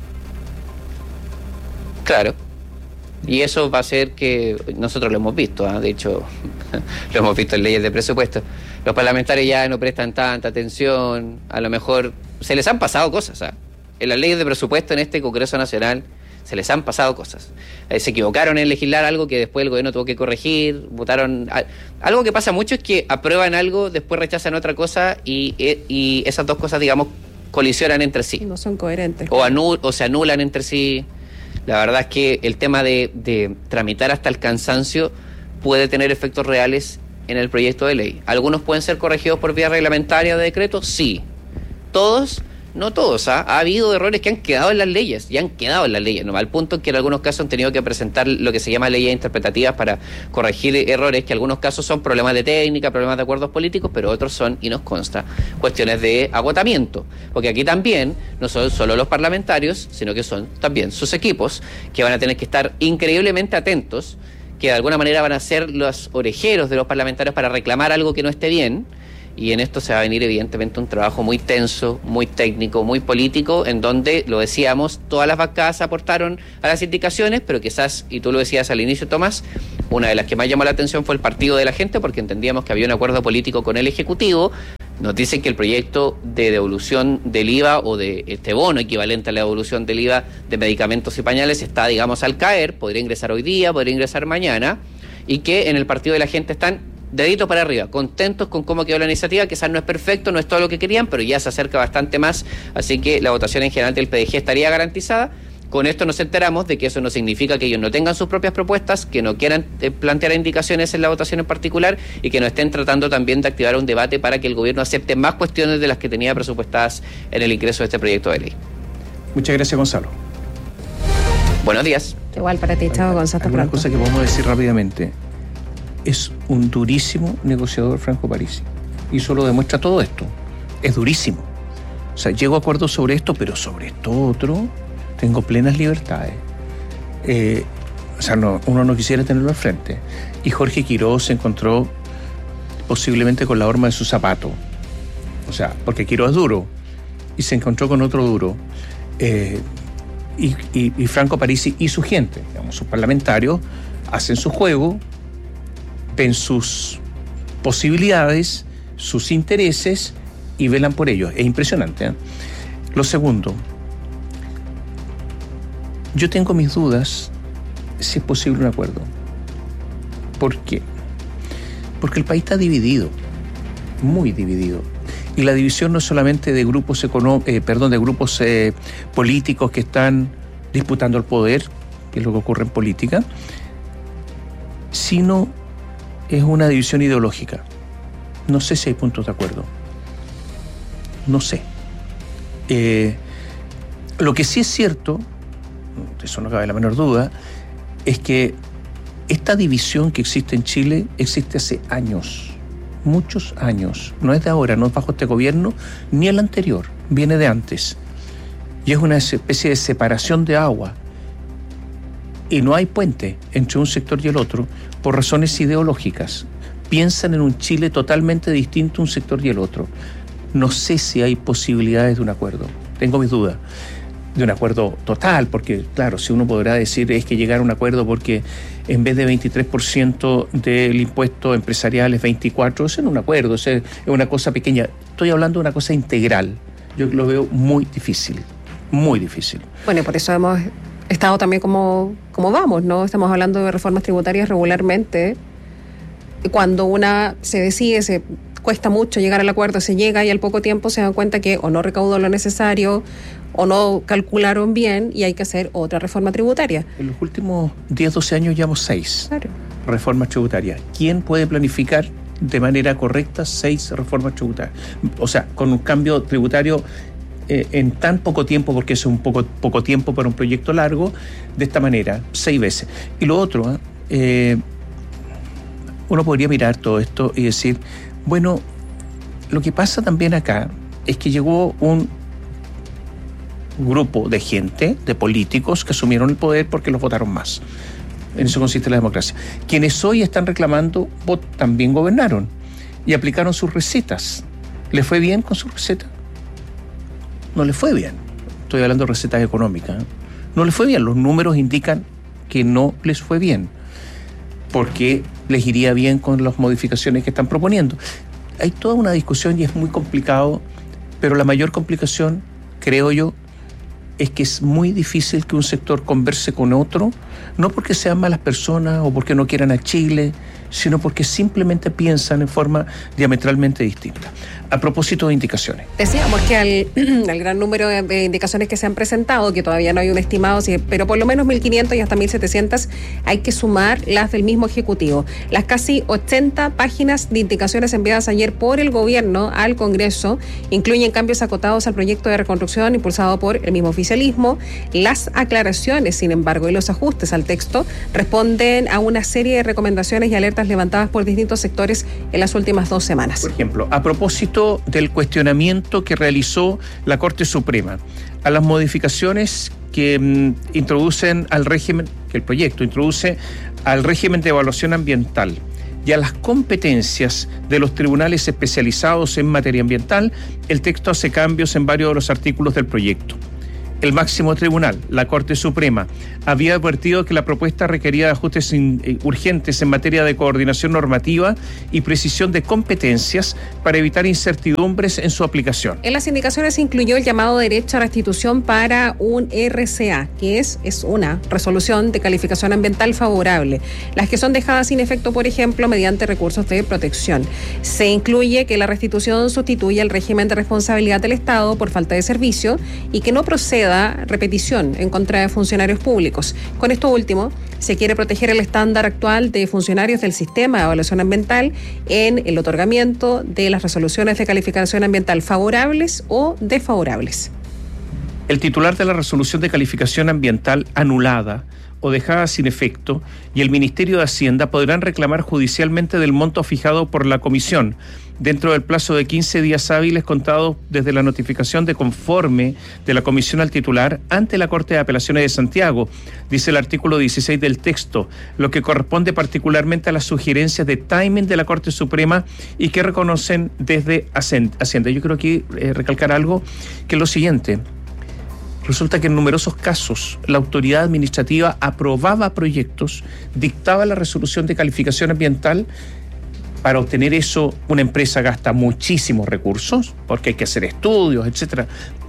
Claro, y eso va a hacer que, nosotros lo hemos visto, ¿eh? De hecho, lo hemos visto en leyes de presupuesto, los parlamentarios ya no prestan tanta atención, a lo mejor se les han pasado cosas, ¿eh? En las leyes de presupuesto en este Congreso Nacional se les han pasado cosas, eh, se equivocaron en legislar algo que después el gobierno tuvo que corregir, votaron, algo que pasa mucho es que aprueban algo, después rechazan otra cosa y, y esas dos cosas, digamos, colisionan entre sí. No son coherentes. O, anul, o se anulan entre sí. La verdad es que el tema de, de tramitar hasta el cansancio puede tener efectos reales en el proyecto de ley. Algunos pueden ser corregidos por vía reglamentaria de decreto, sí. Todos, no todos, ¿ah? Ha habido errores que han quedado en las leyes, y han quedado en las leyes, ¿no? Al punto en que en algunos casos han tenido que presentar lo que se llama leyes interpretativas para corregir errores, que en algunos casos son problemas de técnica, problemas de acuerdos políticos, pero otros son, y nos consta, cuestiones de agotamiento. Porque aquí también no son solo los parlamentarios, sino que son también sus equipos, que van a tener que estar increíblemente atentos, que de alguna manera van a ser los orejeros de los parlamentarios para reclamar algo que no esté bien, y en esto se va a venir evidentemente un trabajo muy tenso, muy técnico, muy político, en donde, lo decíamos, todas las bancadas aportaron a las indicaciones, pero quizás, y tú lo decías al inicio, Tomás, una de las que más llamó la atención fue el Partido de la Gente, porque entendíamos que había un acuerdo político con el Ejecutivo. Nos dicen que el proyecto de devolución del I V A o de este bono equivalente a la devolución del I V A de medicamentos y pañales está, digamos, al caer, podría ingresar hoy día, podría ingresar mañana, y que en el Partido de la Gente están dedito para arriba, contentos con cómo quedó la iniciativa. Quizás no es perfecto, no es todo lo que querían, pero ya se acerca bastante más, así que la votación en general del P D G estaría garantizada. Con esto nos enteramos de que eso no significa que ellos no tengan sus propias propuestas, que no quieran eh, plantear indicaciones en la votación en particular, y que no estén tratando también de activar un debate para que el gobierno acepte más cuestiones de las que tenía presupuestadas en el ingreso de este proyecto de ley. Muchas gracias, Gonzalo. Buenos días. Igual para ti, chao, Gonzalo. Una cosa que podemos decir rápidamente: es un durísimo negociador Franco Parisi, y eso lo demuestra todo esto. Es durísimo. O sea, llego a acuerdos sobre esto, pero sobre esto otro tengo plenas libertades. Eh, o sea, no, uno no quisiera tenerlo al frente. Y Jorge Quiroz se encontró posiblemente con la horma de su zapato. O sea, porque Quiroz es duro, y se encontró con otro duro. Eh, y, y, y Franco Parisi y su gente, digamos, sus parlamentarios, hacen su juego, ven sus posibilidades, sus intereses y velan por ellos. Es impresionante, ¿eh? Lo segundo, yo tengo mis dudas si es posible un acuerdo. ¿Por qué? Porque el país está dividido, muy dividido. Y la división no es solamente de grupos econó- eh, perdón, de grupos eh, políticos que están disputando el poder, que es lo que ocurre en política, sino es una división ideológica. No sé si hay puntos de acuerdo. No sé. Eh, lo que sí es cierto, de eso no cabe la menor duda, es que esta división que existe en Chile existe hace años, muchos años. No es de ahora, no es bajo este gobierno, ni el anterior, viene de antes. Y es una especie de separación de agua. Y no hay puente entre un sector y el otro por razones ideológicas. Piensan en un Chile totalmente distinto un sector y el otro. No sé si hay posibilidades de un acuerdo. Tengo mis dudas. De un acuerdo total, porque claro, si uno podrá decir es que llegar a un acuerdo porque en vez de veintitrés por ciento del impuesto empresarial es veinticuatro por ciento, eso no es un acuerdo, eso es una cosa pequeña. Estoy hablando de una cosa integral. Yo lo veo muy difícil, muy difícil. Bueno, y por eso hemos estado también como, como vamos, ¿no? Estamos hablando de reformas tributarias regularmente. Cuando una se decide, se cuesta mucho llegar al acuerdo, se llega y al poco tiempo se dan cuenta que o no recaudó lo necesario o no calcularon bien y hay que hacer otra reforma tributaria. En los últimos diez, doce años llevamos seis claro. reformas tributarias. ¿Quién puede planificar de manera correcta seis reformas tributarias? O sea, con un cambio tributario eh, en tan poco tiempo, porque es un poco, poco tiempo para un proyecto largo, de esta manera, seis veces. Y lo otro, ¿eh? Eh, uno podría mirar todo esto y decir, bueno, lo que pasa también acá es que llegó un grupo de gente, de políticos que asumieron el poder porque los votaron más. En eso consiste la democracia. Quienes hoy están reclamando también gobernaron y aplicaron sus recetas. ¿Les fue bien con sus recetas? No les fue bien. Estoy hablando de recetas económicas. ¿eh? No les fue bien. Los números indican que no les fue bien. Porque les iría bien con las modificaciones que están proponiendo. Hay toda una discusión y es muy complicado, pero la mayor complicación, creo yo, es que es muy difícil que un sector converse con otro, no porque sean malas personas o porque no quieran a Chile, sino porque simplemente piensan en forma diametralmente distinta. A propósito de indicaciones. Decíamos que al, al gran número de, de indicaciones que se han presentado, que todavía no hay un estimado, sí, pero por lo menos mil quinientas y hasta mil setecientas, hay que sumar las del mismo Ejecutivo. Las casi ochenta páginas de indicaciones enviadas ayer por el Gobierno al Congreso incluyen cambios acotados al proyecto de reconstrucción impulsado por el mismo oficialismo. Las aclaraciones, sin embargo, y los ajustes al texto responden a una serie de recomendaciones y alertas levantadas por distintos sectores en las últimas dos semanas. Por ejemplo, a propósito del cuestionamiento que realizó la Corte Suprema a las modificaciones que mm, introducen al régimen, que el proyecto introduce al régimen de evaluación ambiental y a las competencias de los tribunales especializados en materia ambiental, el texto hace cambios en varios de los artículos del proyecto. El máximo tribunal, la Corte Suprema, había advertido que la propuesta requería de ajustes in, eh, urgentes en materia de coordinación normativa y precisión de competencias para evitar incertidumbres en su aplicación. En las indicaciones se incluyó el llamado derecho a restitución para un R C A, que es, es una resolución de calificación ambiental favorable, las que son dejadas sin efecto, por ejemplo, mediante recursos de protección. Se incluye que la restitución sustituye el régimen de responsabilidad del Estado por falta de servicio y que no proceda repetición en contra de funcionarios públicos. Con esto último, se quiere proteger el estándar actual de funcionarios del sistema de evaluación ambiental en el otorgamiento de las resoluciones de calificación ambiental favorables o desfavorables. El titular de la resolución de calificación ambiental anulada o dejada sin efecto y el Ministerio de Hacienda podrán reclamar judicialmente del monto fijado por la Comisión dentro del plazo de quince días hábiles contados desde la notificación de conforme de la Comisión al titular ante la Corte de Apelaciones de Santiago, dice el artículo dieciséis del texto, lo que corresponde particularmente a las sugerencias de timing de la Corte Suprema y que reconocen desde Hacienda. Yo quiero aquí eh, recalcar algo, que es lo siguiente. Resulta que en numerosos casos la autoridad administrativa aprobaba proyectos, dictaba la resolución de calificación ambiental. Para obtener eso, una empresa gasta muchísimos recursos, porque hay que hacer estudios, etcétera.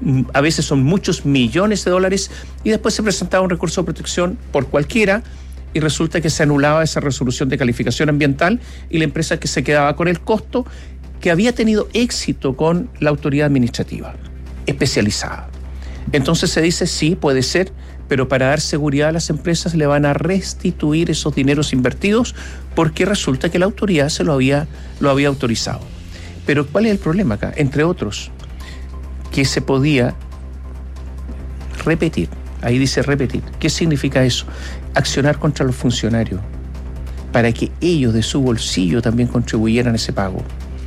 A veces son muchos millones de dólares y después se presentaba un recurso de protección por cualquiera y resulta que se anulaba esa resolución de calificación ambiental y la empresa que se quedaba con el costo que había tenido éxito con la autoridad administrativa especializada. Entonces se dice, sí, puede ser, pero para dar seguridad a las empresas le van a restituir esos dineros invertidos porque resulta que la autoridad se lo había, lo había autorizado. Pero ¿cuál es el problema acá? Entre otros, que se podía repetir. Ahí dice repetir. ¿Qué significa eso? Accionar contra los funcionarios para que ellos de su bolsillo también contribuyeran a ese pago.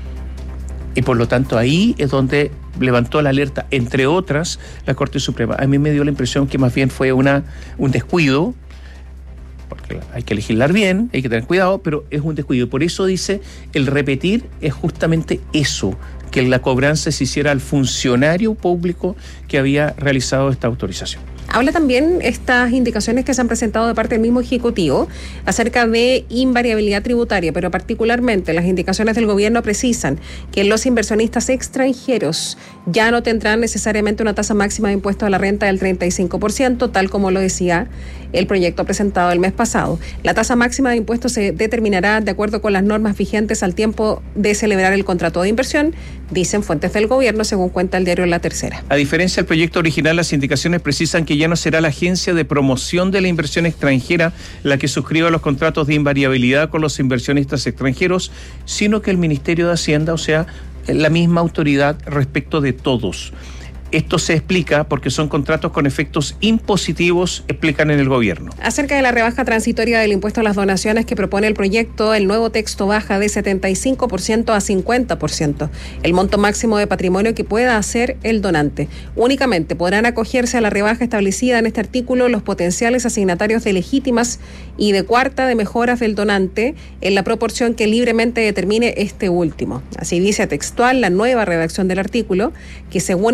Y por lo tanto ahí es donde levantó la alerta, entre otras, la Corte Suprema. A mí me dio la impresión que más bien fue una, un descuido, porque hay que legislar bien, hay que tener cuidado, pero es un descuido. Por eso dice, el repetir es justamente eso, que la cobranza se hiciera al funcionario público que había realizado esta autorización. Habla también estas indicaciones que se han presentado de parte del mismo Ejecutivo acerca de invariabilidad tributaria, pero particularmente las indicaciones del gobierno precisan que los inversionistas extranjeros ya no tendrán necesariamente una tasa máxima de impuesto a la renta del treinta y cinco por ciento, tal como lo decía el proyecto presentado el mes pasado. La tasa máxima de impuesto se determinará de acuerdo con las normas vigentes al tiempo de celebrar el contrato de inversión, dicen fuentes del gobierno, según cuenta el diario La Tercera. A diferencia del proyecto original, las indicaciones precisan que ya no será la Agencia de Promoción de la Inversión Extranjera la que suscriba los contratos de invariabilidad con los inversionistas extranjeros, sino que el Ministerio de Hacienda, o sea, la misma autoridad respecto de todos. Esto se explica porque son contratos con efectos impositivos, explican en el gobierno. Acerca de la rebaja transitoria del impuesto a las donaciones que propone el proyecto, el nuevo texto baja de setenta y cinco por ciento a cincuenta por ciento el monto máximo de patrimonio que pueda hacer el donante. Únicamente podrán acogerse a la rebaja establecida en este artículo los potenciales asignatarios de legítimas y de cuarta de mejoras del donante en la proporción que libremente determine este último. Así dice textual la nueva redacción del artículo, que según el gobierno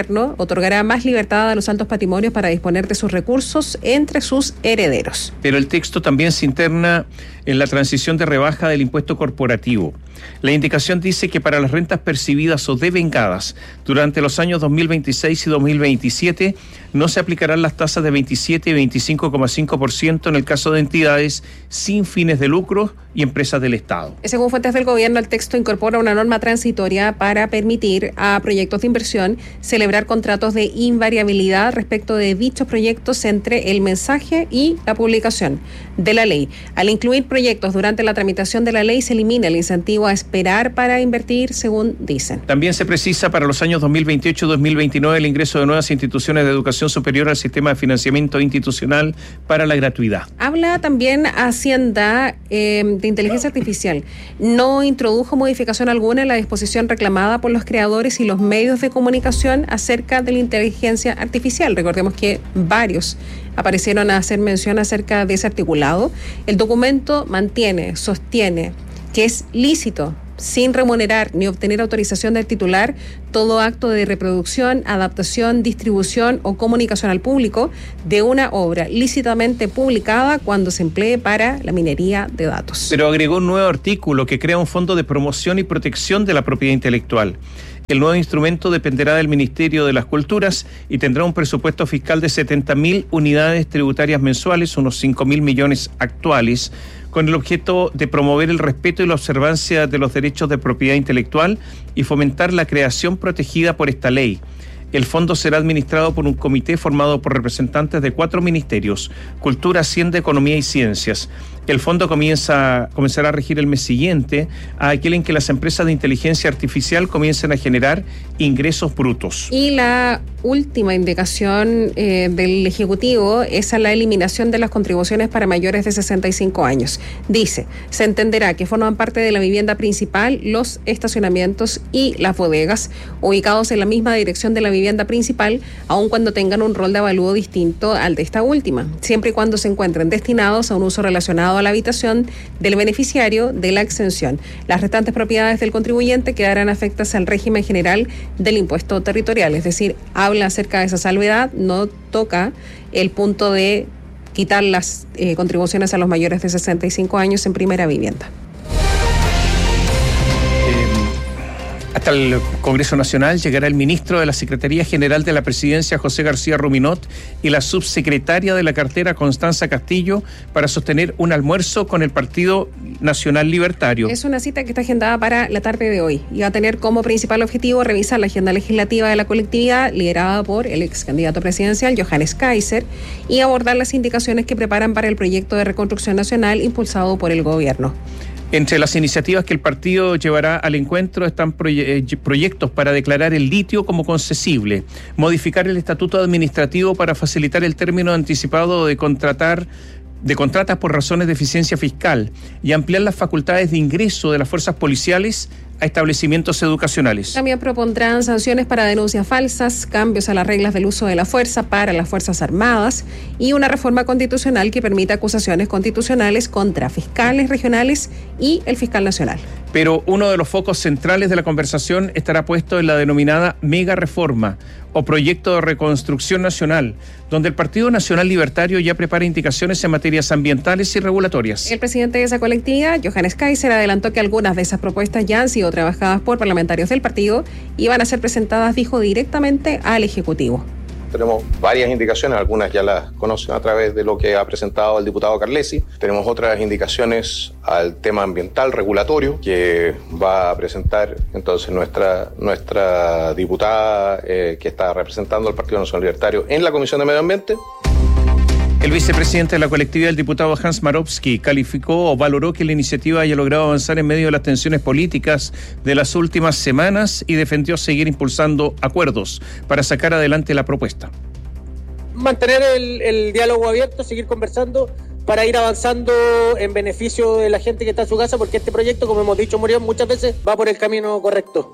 gobierno otorgará más libertad a los altos patrimonios para disponer de sus recursos entre sus herederos. Pero el texto también se interna en la transición de rebaja del impuesto corporativo. La indicación dice que para las rentas percibidas o devengadas durante los años dos mil veintiséis y dos mil veintisiete no se aplicarán las tasas de veintisiete y veinticinco coma cinco por ciento en el caso de entidades sin fines de lucro y empresas del Estado. Según fuentes del gobierno, el texto incorpora una norma transitoria para permitir a proyectos de inversión celebrar contratos de invariabilidad respecto de dichos proyectos entre el mensaje y la publicación de la ley. Al incluir proyectos durante la tramitación de la ley, se elimina el incentivo a esperar para invertir, según dicen. También se precisa para los años dos mil veintiocho y dos mil veintinueve el ingreso de nuevas instituciones de educación superior al sistema de financiamiento institucional para la gratuidad. Habla también Hacienda eh, de inteligencia artificial. No introdujo modificación alguna en la disposición reclamada por los creadores y los medios de comunicación acerca de la inteligencia artificial. Recordemos que varios aparecieron a hacer mención acerca de ese articulado. El documento mantiene, sostiene que es lícito, sin remunerar ni obtener autorización del titular, todo acto de reproducción, adaptación, distribución o comunicación al público de una obra lícitamente publicada cuando se emplee para la minería de datos. Pero agregó un nuevo artículo que crea un fondo de promoción y protección de la propiedad intelectual. El nuevo instrumento dependerá del Ministerio de las Culturas y tendrá un presupuesto fiscal de setenta mil unidades tributarias mensuales, unos cinco mil millones actuales, con el objeto de promover el respeto y la observancia de los derechos de propiedad intelectual y fomentar la creación protegida por esta ley. El fondo será administrado por un comité formado por representantes de cuatro ministerios: Cultura, Hacienda, Economía y Ciencias. El fondo comienza, comenzará a regir el mes siguiente, a aquel en que las empresas de inteligencia artificial comiencen a generar ingresos brutos. Y la última indicación eh, del Ejecutivo es a la eliminación de las contribuciones para mayores de sesenta y cinco años. Dice, se entenderá que forman parte de la vivienda principal los estacionamientos y las bodegas ubicados en la misma dirección de la vivienda principal, aun cuando tengan un rol de avalúo distinto al de esta última, siempre y cuando se encuentren destinados a un uso relacionado a la habitación del beneficiario de la exención. Las restantes propiedades del contribuyente quedarán afectas al régimen general del impuesto territorial, es decir, habla acerca de esa salvedad, no toca el punto de quitar las eh, contribuciones a los mayores de sesenta y cinco años en primera vivienda. Hasta el Congreso Nacional llegará el ministro de la Secretaría General de la Presidencia, José García Ruminot, y la subsecretaria de la cartera, Constanza Castillo, para sostener un almuerzo con el Partido Nacional Libertario. Es una cita que está agendada para la tarde de hoy y va a tener como principal objetivo revisar la agenda legislativa de la colectividad, liderada por el ex candidato presidencial, Johannes Kaiser, y abordar las indicaciones que preparan para el proyecto de reconstrucción nacional impulsado por el gobierno. Entre las iniciativas que el partido llevará al encuentro están proye- proyectos para declarar el litio como concesible, modificar el estatuto administrativo para facilitar el término anticipado de contratar de contratas por razones de eficiencia fiscal y ampliar las facultades de ingreso de las fuerzas policiales a establecimientos educacionales. También propondrán sanciones para denuncias falsas, cambios a las reglas del uso de la fuerza para las Fuerzas Armadas y una reforma constitucional que permita acusaciones constitucionales contra fiscales regionales y el fiscal nacional. Pero uno de los focos centrales de la conversación estará puesto en la denominada mega reforma o proyecto de reconstrucción nacional, donde el Partido Nacional Libertario ya prepara indicaciones en materias ambientales y regulatorias. El presidente de esa colectividad, Johannes Kaiser, adelantó que algunas de esas propuestas ya han sido trabajadas por parlamentarios del partido y van a ser presentadas, dijo, directamente al Ejecutivo. Tenemos varias indicaciones, algunas ya las conocen a través de lo que ha presentado el diputado Carlesi. Tenemos otras indicaciones al tema ambiental, regulatorio, que va a presentar entonces nuestra, nuestra diputada eh, que está representando al Partido Nacional Libertario en la Comisión de Medio Ambiente. El vicepresidente de la colectividad, el diputado Hans Marowski, calificó o valoró que la iniciativa haya logrado avanzar en medio de las tensiones políticas de las últimas semanas y defendió seguir impulsando acuerdos para sacar adelante la propuesta. Mantener el, el diálogo abierto, seguir conversando para ir avanzando en beneficio de la gente que está en su casa, porque este proyecto, como hemos dicho Muriel muchas veces, va por el camino correcto.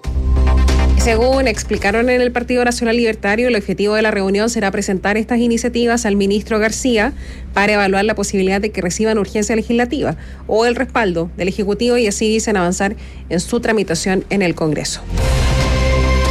Según explicaron en el Partido Nacional Libertario, el objetivo de la reunión será presentar estas iniciativas al ministro García para evaluar la posibilidad de que reciban urgencia legislativa o el respaldo del Ejecutivo y así dicen avanzar en su tramitación en el Congreso.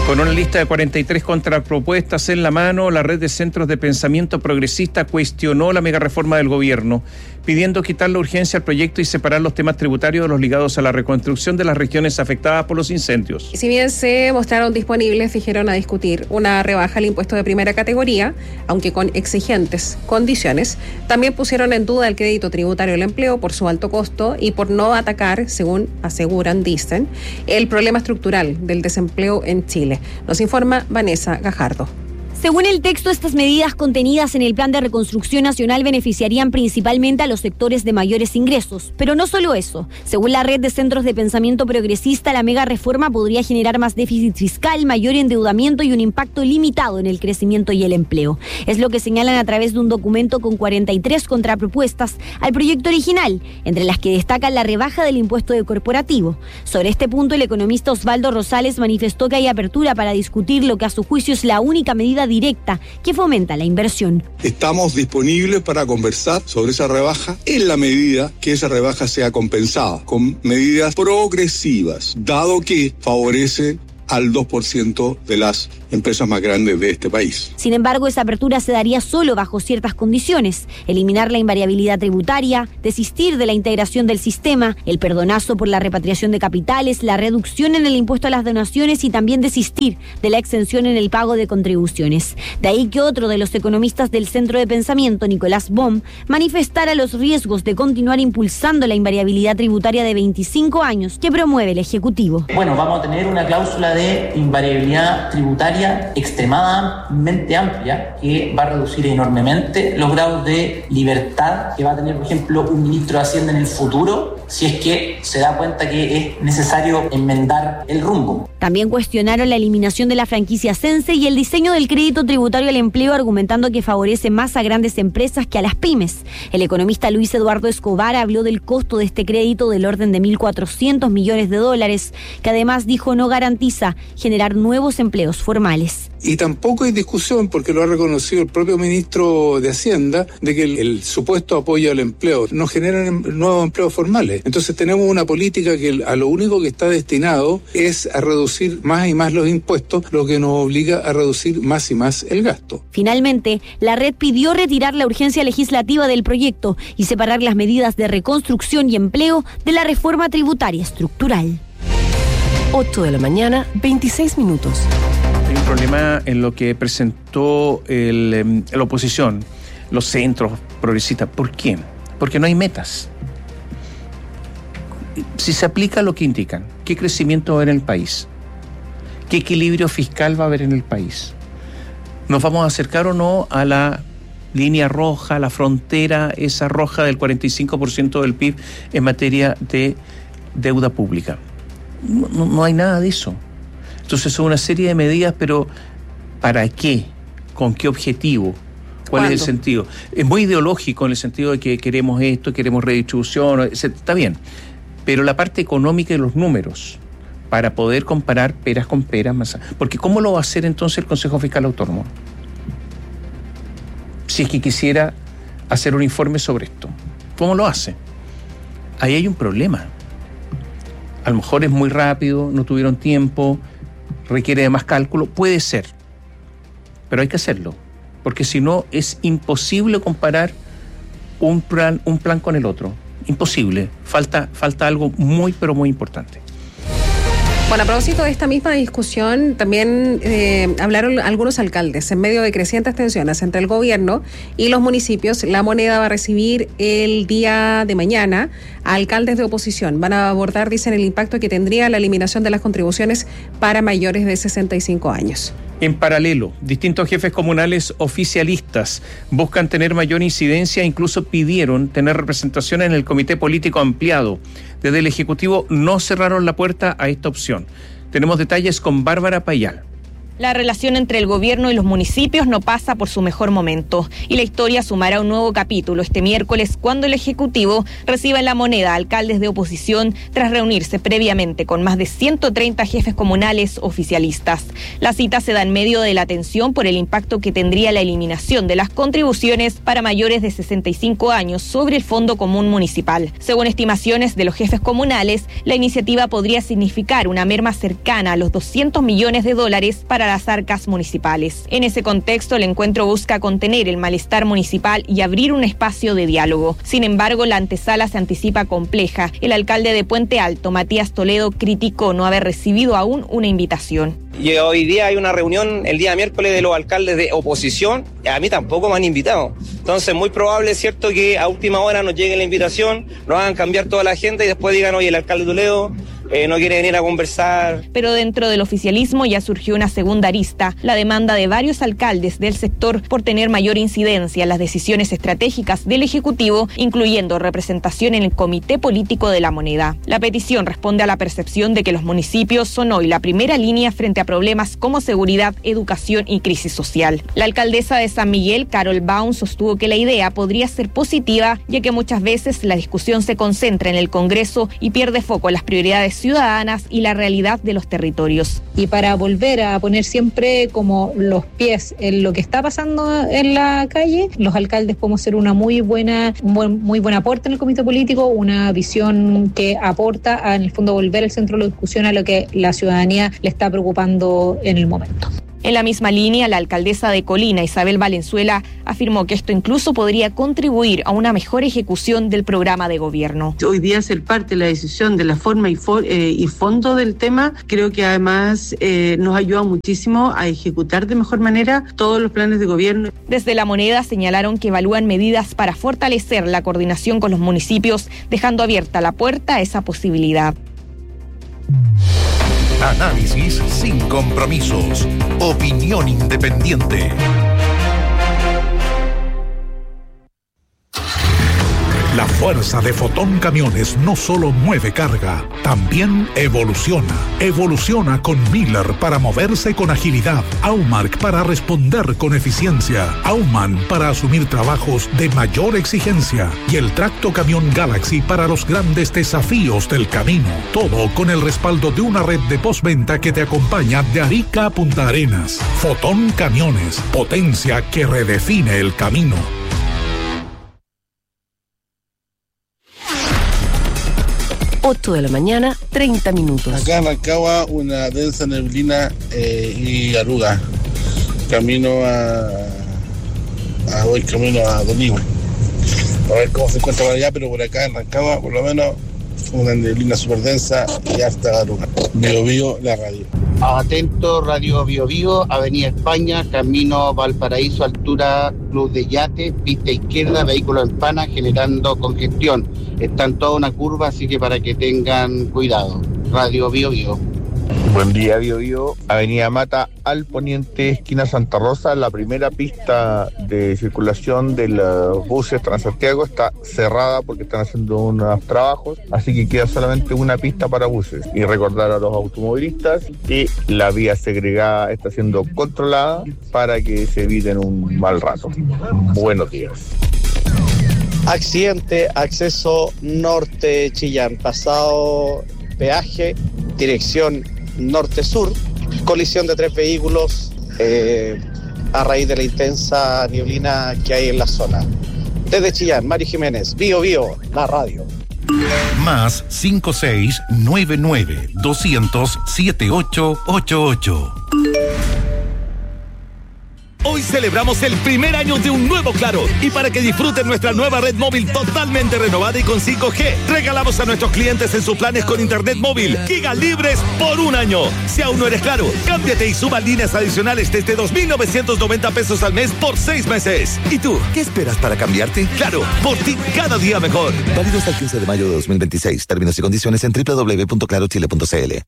Con una lista de cuarenta y tres contrapropuestas en la mano, la red de centros de pensamiento progresista cuestionó la megareforma del gobierno, pidiendo quitar la urgencia al proyecto y separar los temas tributarios de los ligados a la reconstrucción de las regiones afectadas por los incendios. Si bien se mostraron disponibles, dijeron a discutir una rebaja al impuesto de primera categoría, aunque con exigentes condiciones. También pusieron en duda el crédito tributario del empleo por su alto costo y por no atacar, según aseguran, dicen, el problema estructural del desempleo en Chile. Nos informa Vanessa Gajardo. Según el texto, estas medidas contenidas en el Plan de Reconstrucción Nacional beneficiarían principalmente a los sectores de mayores ingresos. Pero no solo eso. Según la red de centros de pensamiento progresista, la mega reforma podría generar más déficit fiscal, mayor endeudamiento y un impacto limitado en el crecimiento y el empleo. Es lo que señalan a través de un documento con cuarenta y tres contrapropuestas al proyecto original, entre las que destacan la rebaja del impuesto de corporativo. Sobre este punto, el economista Osvaldo Rosales manifestó que hay apertura para discutir lo que a su juicio es la única medida directa que fomenta la inversión. Estamos disponibles para conversar sobre esa rebaja en la medida que esa rebaja sea compensada con medidas progresivas, dado que favorece al dos por ciento de las empresas más grandes de este país. Sin embargo, esa apertura se daría solo bajo ciertas condiciones: eliminar la invariabilidad tributaria, desistir de la integración del sistema, el perdonazo por la repatriación de capitales, la reducción en el impuesto a las donaciones y también desistir de la exención en el pago de contribuciones. De ahí que otro de los economistas del Centro de Pensamiento, Nicolás Bohm, manifestara los riesgos de continuar impulsando la invariabilidad tributaria de veinticinco años que promueve el Ejecutivo. Bueno, vamos a tener una cláusula de invariabilidad tributaria extremadamente amplia que va a reducir enormemente los grados de libertad que va a tener, por ejemplo, un ministro de Hacienda en el futuro si es que se da cuenta que es necesario enmendar el rumbo. También cuestionaron la eliminación de la franquicia Sense y el diseño del crédito tributario al empleo, argumentando que favorece más a grandes empresas que a las pymes. El economista Luis Eduardo Escobar habló del costo de este crédito del orden de mil cuatrocientos millones de dólares, que además dijo no garantiza generar nuevos empleos formales. Y tampoco hay discusión, porque lo ha reconocido el propio ministro de Hacienda, de que el, el supuesto apoyo al empleo no genera nuevos empleos formales. Entonces tenemos una política que a lo único que está destinado es a reducir más y más los impuestos, lo que nos obliga a reducir más y más el gasto. Finalmente, la red pidió retirar la urgencia legislativa del proyecto y separar las medidas de reconstrucción y empleo de la reforma tributaria estructural. ocho de la mañana, veintiséis minutos. Hay un problema en lo que presentó el, la oposición, los centros progresistas. ¿Por qué? Porque no hay metas. Si se aplica lo que indican, ¿qué crecimiento va a haber en el país? ¿Qué equilibrio fiscal va a haber en el país? ¿Nos vamos a acercar o no a la línea roja, la frontera esa roja del cuarenta y cinco por ciento del P I B en materia de deuda pública? No, no, no hay nada de eso. Entonces son una serie de medidas, pero ¿para qué? ¿Con qué objetivo? ¿Cuál ¿Cuándo? es el sentido? Es muy ideológico en el sentido de que queremos esto, queremos redistribución, está bien. Pero la parte económica y los números, para poder comparar peras con peras, más, porque ¿cómo lo va a hacer entonces el Consejo Fiscal Autónomo? Si es que quisiera hacer un informe sobre esto, ¿cómo lo hace? Ahí hay un problema. A lo mejor es muy rápido, no tuvieron tiempo, requiere de más cálculo, puede ser, pero hay que hacerlo, porque si no es imposible comparar un plan, un plan con el otro, imposible, falta, falta algo muy pero muy importante. Bueno, a propósito de esta misma discusión, también eh, hablaron algunos alcaldes. En medio de crecientes tensiones entre el gobierno y los municipios, La Moneda va a recibir el día de mañana a alcaldes de oposición. Van a abordar, dicen, el impacto que tendría la eliminación de las contribuciones para mayores de sesenta y cinco años. En paralelo, distintos jefes comunales oficialistas buscan tener mayor incidencia e incluso pidieron tener representación en el comité político ampliado. Desde el Ejecutivo no cerraron la puerta a esta opción. Tenemos detalles con Bárbara Payal. La relación entre el gobierno y los municipios no pasa por su mejor momento y la historia sumará un nuevo capítulo este miércoles cuando el Ejecutivo reciba en La Moneda a alcaldes de oposición tras reunirse previamente con más de ciento treinta jefes comunales oficialistas. La cita se da en medio de la tensión por el impacto que tendría la eliminación de las contribuciones para mayores de sesenta y cinco años sobre el Fondo Común Municipal. Según estimaciones de los jefes comunales, la iniciativa podría significar una merma cercana a los doscientos millones de dólares para las arcas municipales. En ese contexto, el encuentro busca contener el malestar municipal y abrir un espacio de diálogo. Sin embargo, la antesala se anticipa compleja. El alcalde de Puente Alto, Matías Toledo, criticó no haber recibido aún una invitación. Y hoy día hay una reunión el día miércoles de los alcaldes de oposición. A mí tampoco me han invitado. Entonces, muy probable, es cierto, que a última hora nos llegue la invitación, nos hagan cambiar toda la agenda y después digan, oye, el alcalde Toledo Eh, no quiere venir a conversar. Pero dentro del oficialismo ya surgió una segunda arista, la demanda de varios alcaldes del sector por tener mayor incidencia en las decisiones estratégicas del Ejecutivo, incluyendo representación en el Comité Político de la Moneda. La petición responde a la percepción de que los municipios son hoy la primera línea frente a problemas como seguridad, educación y crisis social. La alcaldesa de San Miguel, Carol Baum, sostuvo que la idea podría ser positiva, ya que muchas veces la discusión se concentra en el Congreso y pierde foco en las prioridades ciudadanas y la realidad de los territorios. Y para volver a poner siempre como los pies en lo que está pasando en la calle, los alcaldes podemos ser una muy buena, un buen, muy buen aporte en el comité político, una visión que aporta a, en el fondo, volver al centro de la discusión a lo que la ciudadanía le está preocupando en el momento. En la misma línea, la alcaldesa de Colina, Isabel Valenzuela, afirmó que esto incluso podría contribuir a una mejor ejecución del programa de gobierno. Hoy día ser parte de la decisión de la forma y, for, eh, y fondo del tema, creo que además eh, nos ayuda muchísimo a ejecutar de mejor manera todos los planes de gobierno. Desde La Moneda señalaron que evalúan medidas para fortalecer la coordinación con los municipios, dejando abierta la puerta a esa posibilidad. Análisis sin compromisos. Opinión independiente. La fuerza de Fotón Camiones no solo mueve carga, también evoluciona. Evoluciona con Miller para moverse con agilidad, Aumark para responder con eficiencia, Auman para asumir trabajos de mayor exigencia y el Tracto Camión Galaxy para los grandes desafíos del camino. Todo con el respaldo de una red de postventa que te acompaña de Arica a Punta Arenas. Fotón Camiones, potencia que redefine el camino. ocho de la mañana, treinta minutos. Acá en Rancagua una densa neblina eh, y arruga. Camino a, a hoy camino a Donigüe. A ver cómo se encuentra por allá, pero por acá en Rancagua por lo menos una neblina súper densa y harta arruga. Bio Bio, la radio. Atento, Radio Bio Bio, Avenida España, camino Valparaíso, altura Club de Yate, pista izquierda, vehículo en pana, generando congestión. Está en toda una curva, así que para que tengan cuidado. Radio Bio Bio. Buen día, Bio Bio. Avenida Mata al poniente, esquina Santa Rosa, la primera pista de circulación de los buses Transantiago está cerrada porque están haciendo unos trabajos, así que queda solamente una pista para buses. Y recordar a los automovilistas que la vía segregada está siendo controlada para que se eviten un mal rato. Buenos días. Accidente, acceso norte Chillán, pasado peaje, dirección norte-sur, colisión de tres vehículos eh, a raíz de la intensa nieblina que hay en la zona. Desde Chillán, Mari Jiménez, Bio Bio, la radio. Más cinco seis nueve nueve doscientos siete ocho ocho ocho. Hoy celebramos el primer año de un nuevo Claro y para que disfruten nuestra nueva red móvil totalmente renovada y con cinco G, regalamos a nuestros clientes en sus planes con internet móvil giga libres por un año. Si aún no eres Claro, cámbiate y suba líneas adicionales desde dos mil novecientos noventa pesos al mes por seis meses. ¿Y tú, qué esperas para cambiarte? Claro, por ti cada día mejor. Válido hasta el quince de mayo de dos mil veintiséis. Términos y condiciones en doble u doble u doble u punto claro chile punto c l.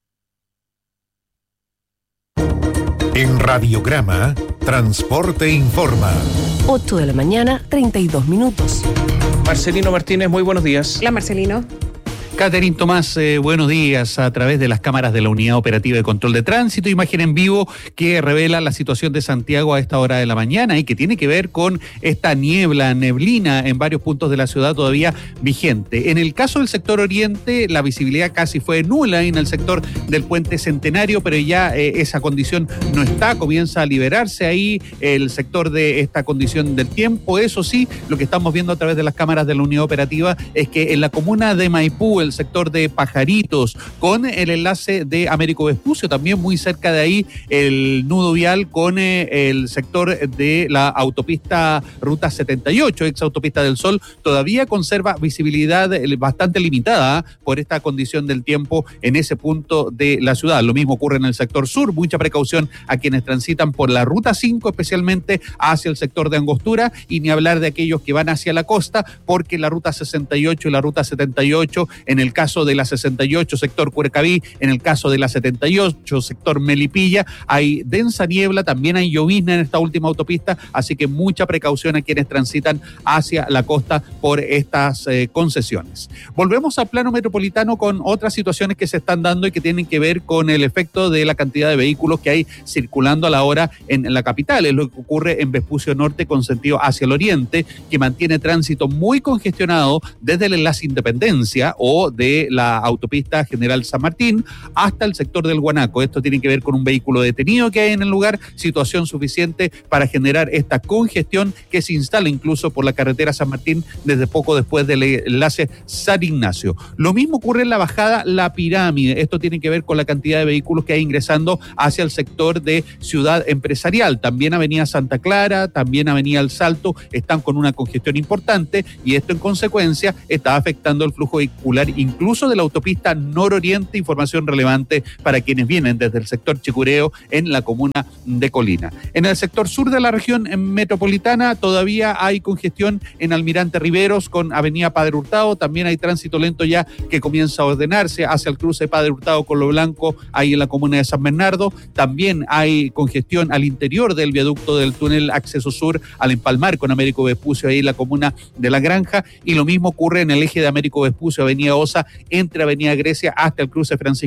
En Radiograma, Transporte Informa. ocho de la mañana, treinta y dos minutos. Marcelino Martínez, muy buenos días. Hola, Marcelino. Catherine Tomás, eh, buenos días. A través de las cámaras de la Unidad Operativa de Control de Tránsito, imagen en vivo que revela la situación de Santiago a esta hora de la mañana y que tiene que ver con esta niebla, neblina en varios puntos de la ciudad todavía vigente. En el caso del sector oriente, la visibilidad casi fue nula en el sector del Puente Centenario, pero ya eh, esa condición no está, comienza a liberarse ahí el sector de esta condición del tiempo. Eso sí, lo que estamos viendo a través de las cámaras de la Unidad Operativa es que en la comuna de Maipú, el sector de Pajaritos, con el enlace de Américo Vespucio, también muy cerca de ahí el nudo vial con eh, el sector de la autopista Ruta setenta y ocho, ex autopista del Sol, todavía conserva visibilidad bastante limitada por esta condición del tiempo en ese punto de la ciudad. Lo mismo ocurre en el sector sur, mucha precaución a quienes transitan por la Ruta cinco, especialmente hacia el sector de Angostura, y ni hablar de aquellos que van hacia la costa, porque la Ruta sesenta y ocho y la Ruta setenta y ocho, en el caso de la sesenta y ocho sector Curacaví, en el caso de la setenta y ocho sector Melipilla, hay densa niebla, también hay llovizna en esta última autopista, así que mucha precaución a quienes transitan hacia la costa por estas eh, concesiones. Volvemos al plano metropolitano con otras situaciones que se están dando y que tienen que ver con el efecto de la cantidad de vehículos que hay circulando a la hora en, en la capital. Es lo que ocurre en Vespucio Norte con sentido hacia el oriente, que mantiene tránsito muy congestionado desde el enlace Independencia o de la autopista General San Martín hasta el sector del Guanaco. Esto tiene que ver con un vehículo detenido que hay en el lugar, situación suficiente para generar esta congestión que se instala incluso por la carretera San Martín desde poco después del enlace San Ignacio. Lo mismo ocurre en la bajada La Pirámide. Esto tiene que ver con la cantidad de vehículos que hay ingresando hacia el sector de Ciudad Empresarial. También Avenida Santa Clara, también Avenida El Salto están con una congestión importante, y esto en consecuencia está afectando el flujo vehicular incluso de la autopista nororiente, información relevante para quienes vienen desde el sector Chicureo en la comuna de Colina. En el sector sur de la región metropolitana todavía hay congestión en Almirante Riveros con Avenida Padre Hurtado, también hay tránsito lento ya que comienza a ordenarse hacia el cruce Padre Hurtado con Lo Blanco, ahí en la comuna de San Bernardo. También hay congestión al interior del viaducto del túnel acceso sur al empalmar con Américo Vespucio, ahí en la comuna de La Granja, y lo mismo ocurre en el eje de Américo Vespucio, Avenida Osa, entre Avenida Grecia hasta el cruce Francisco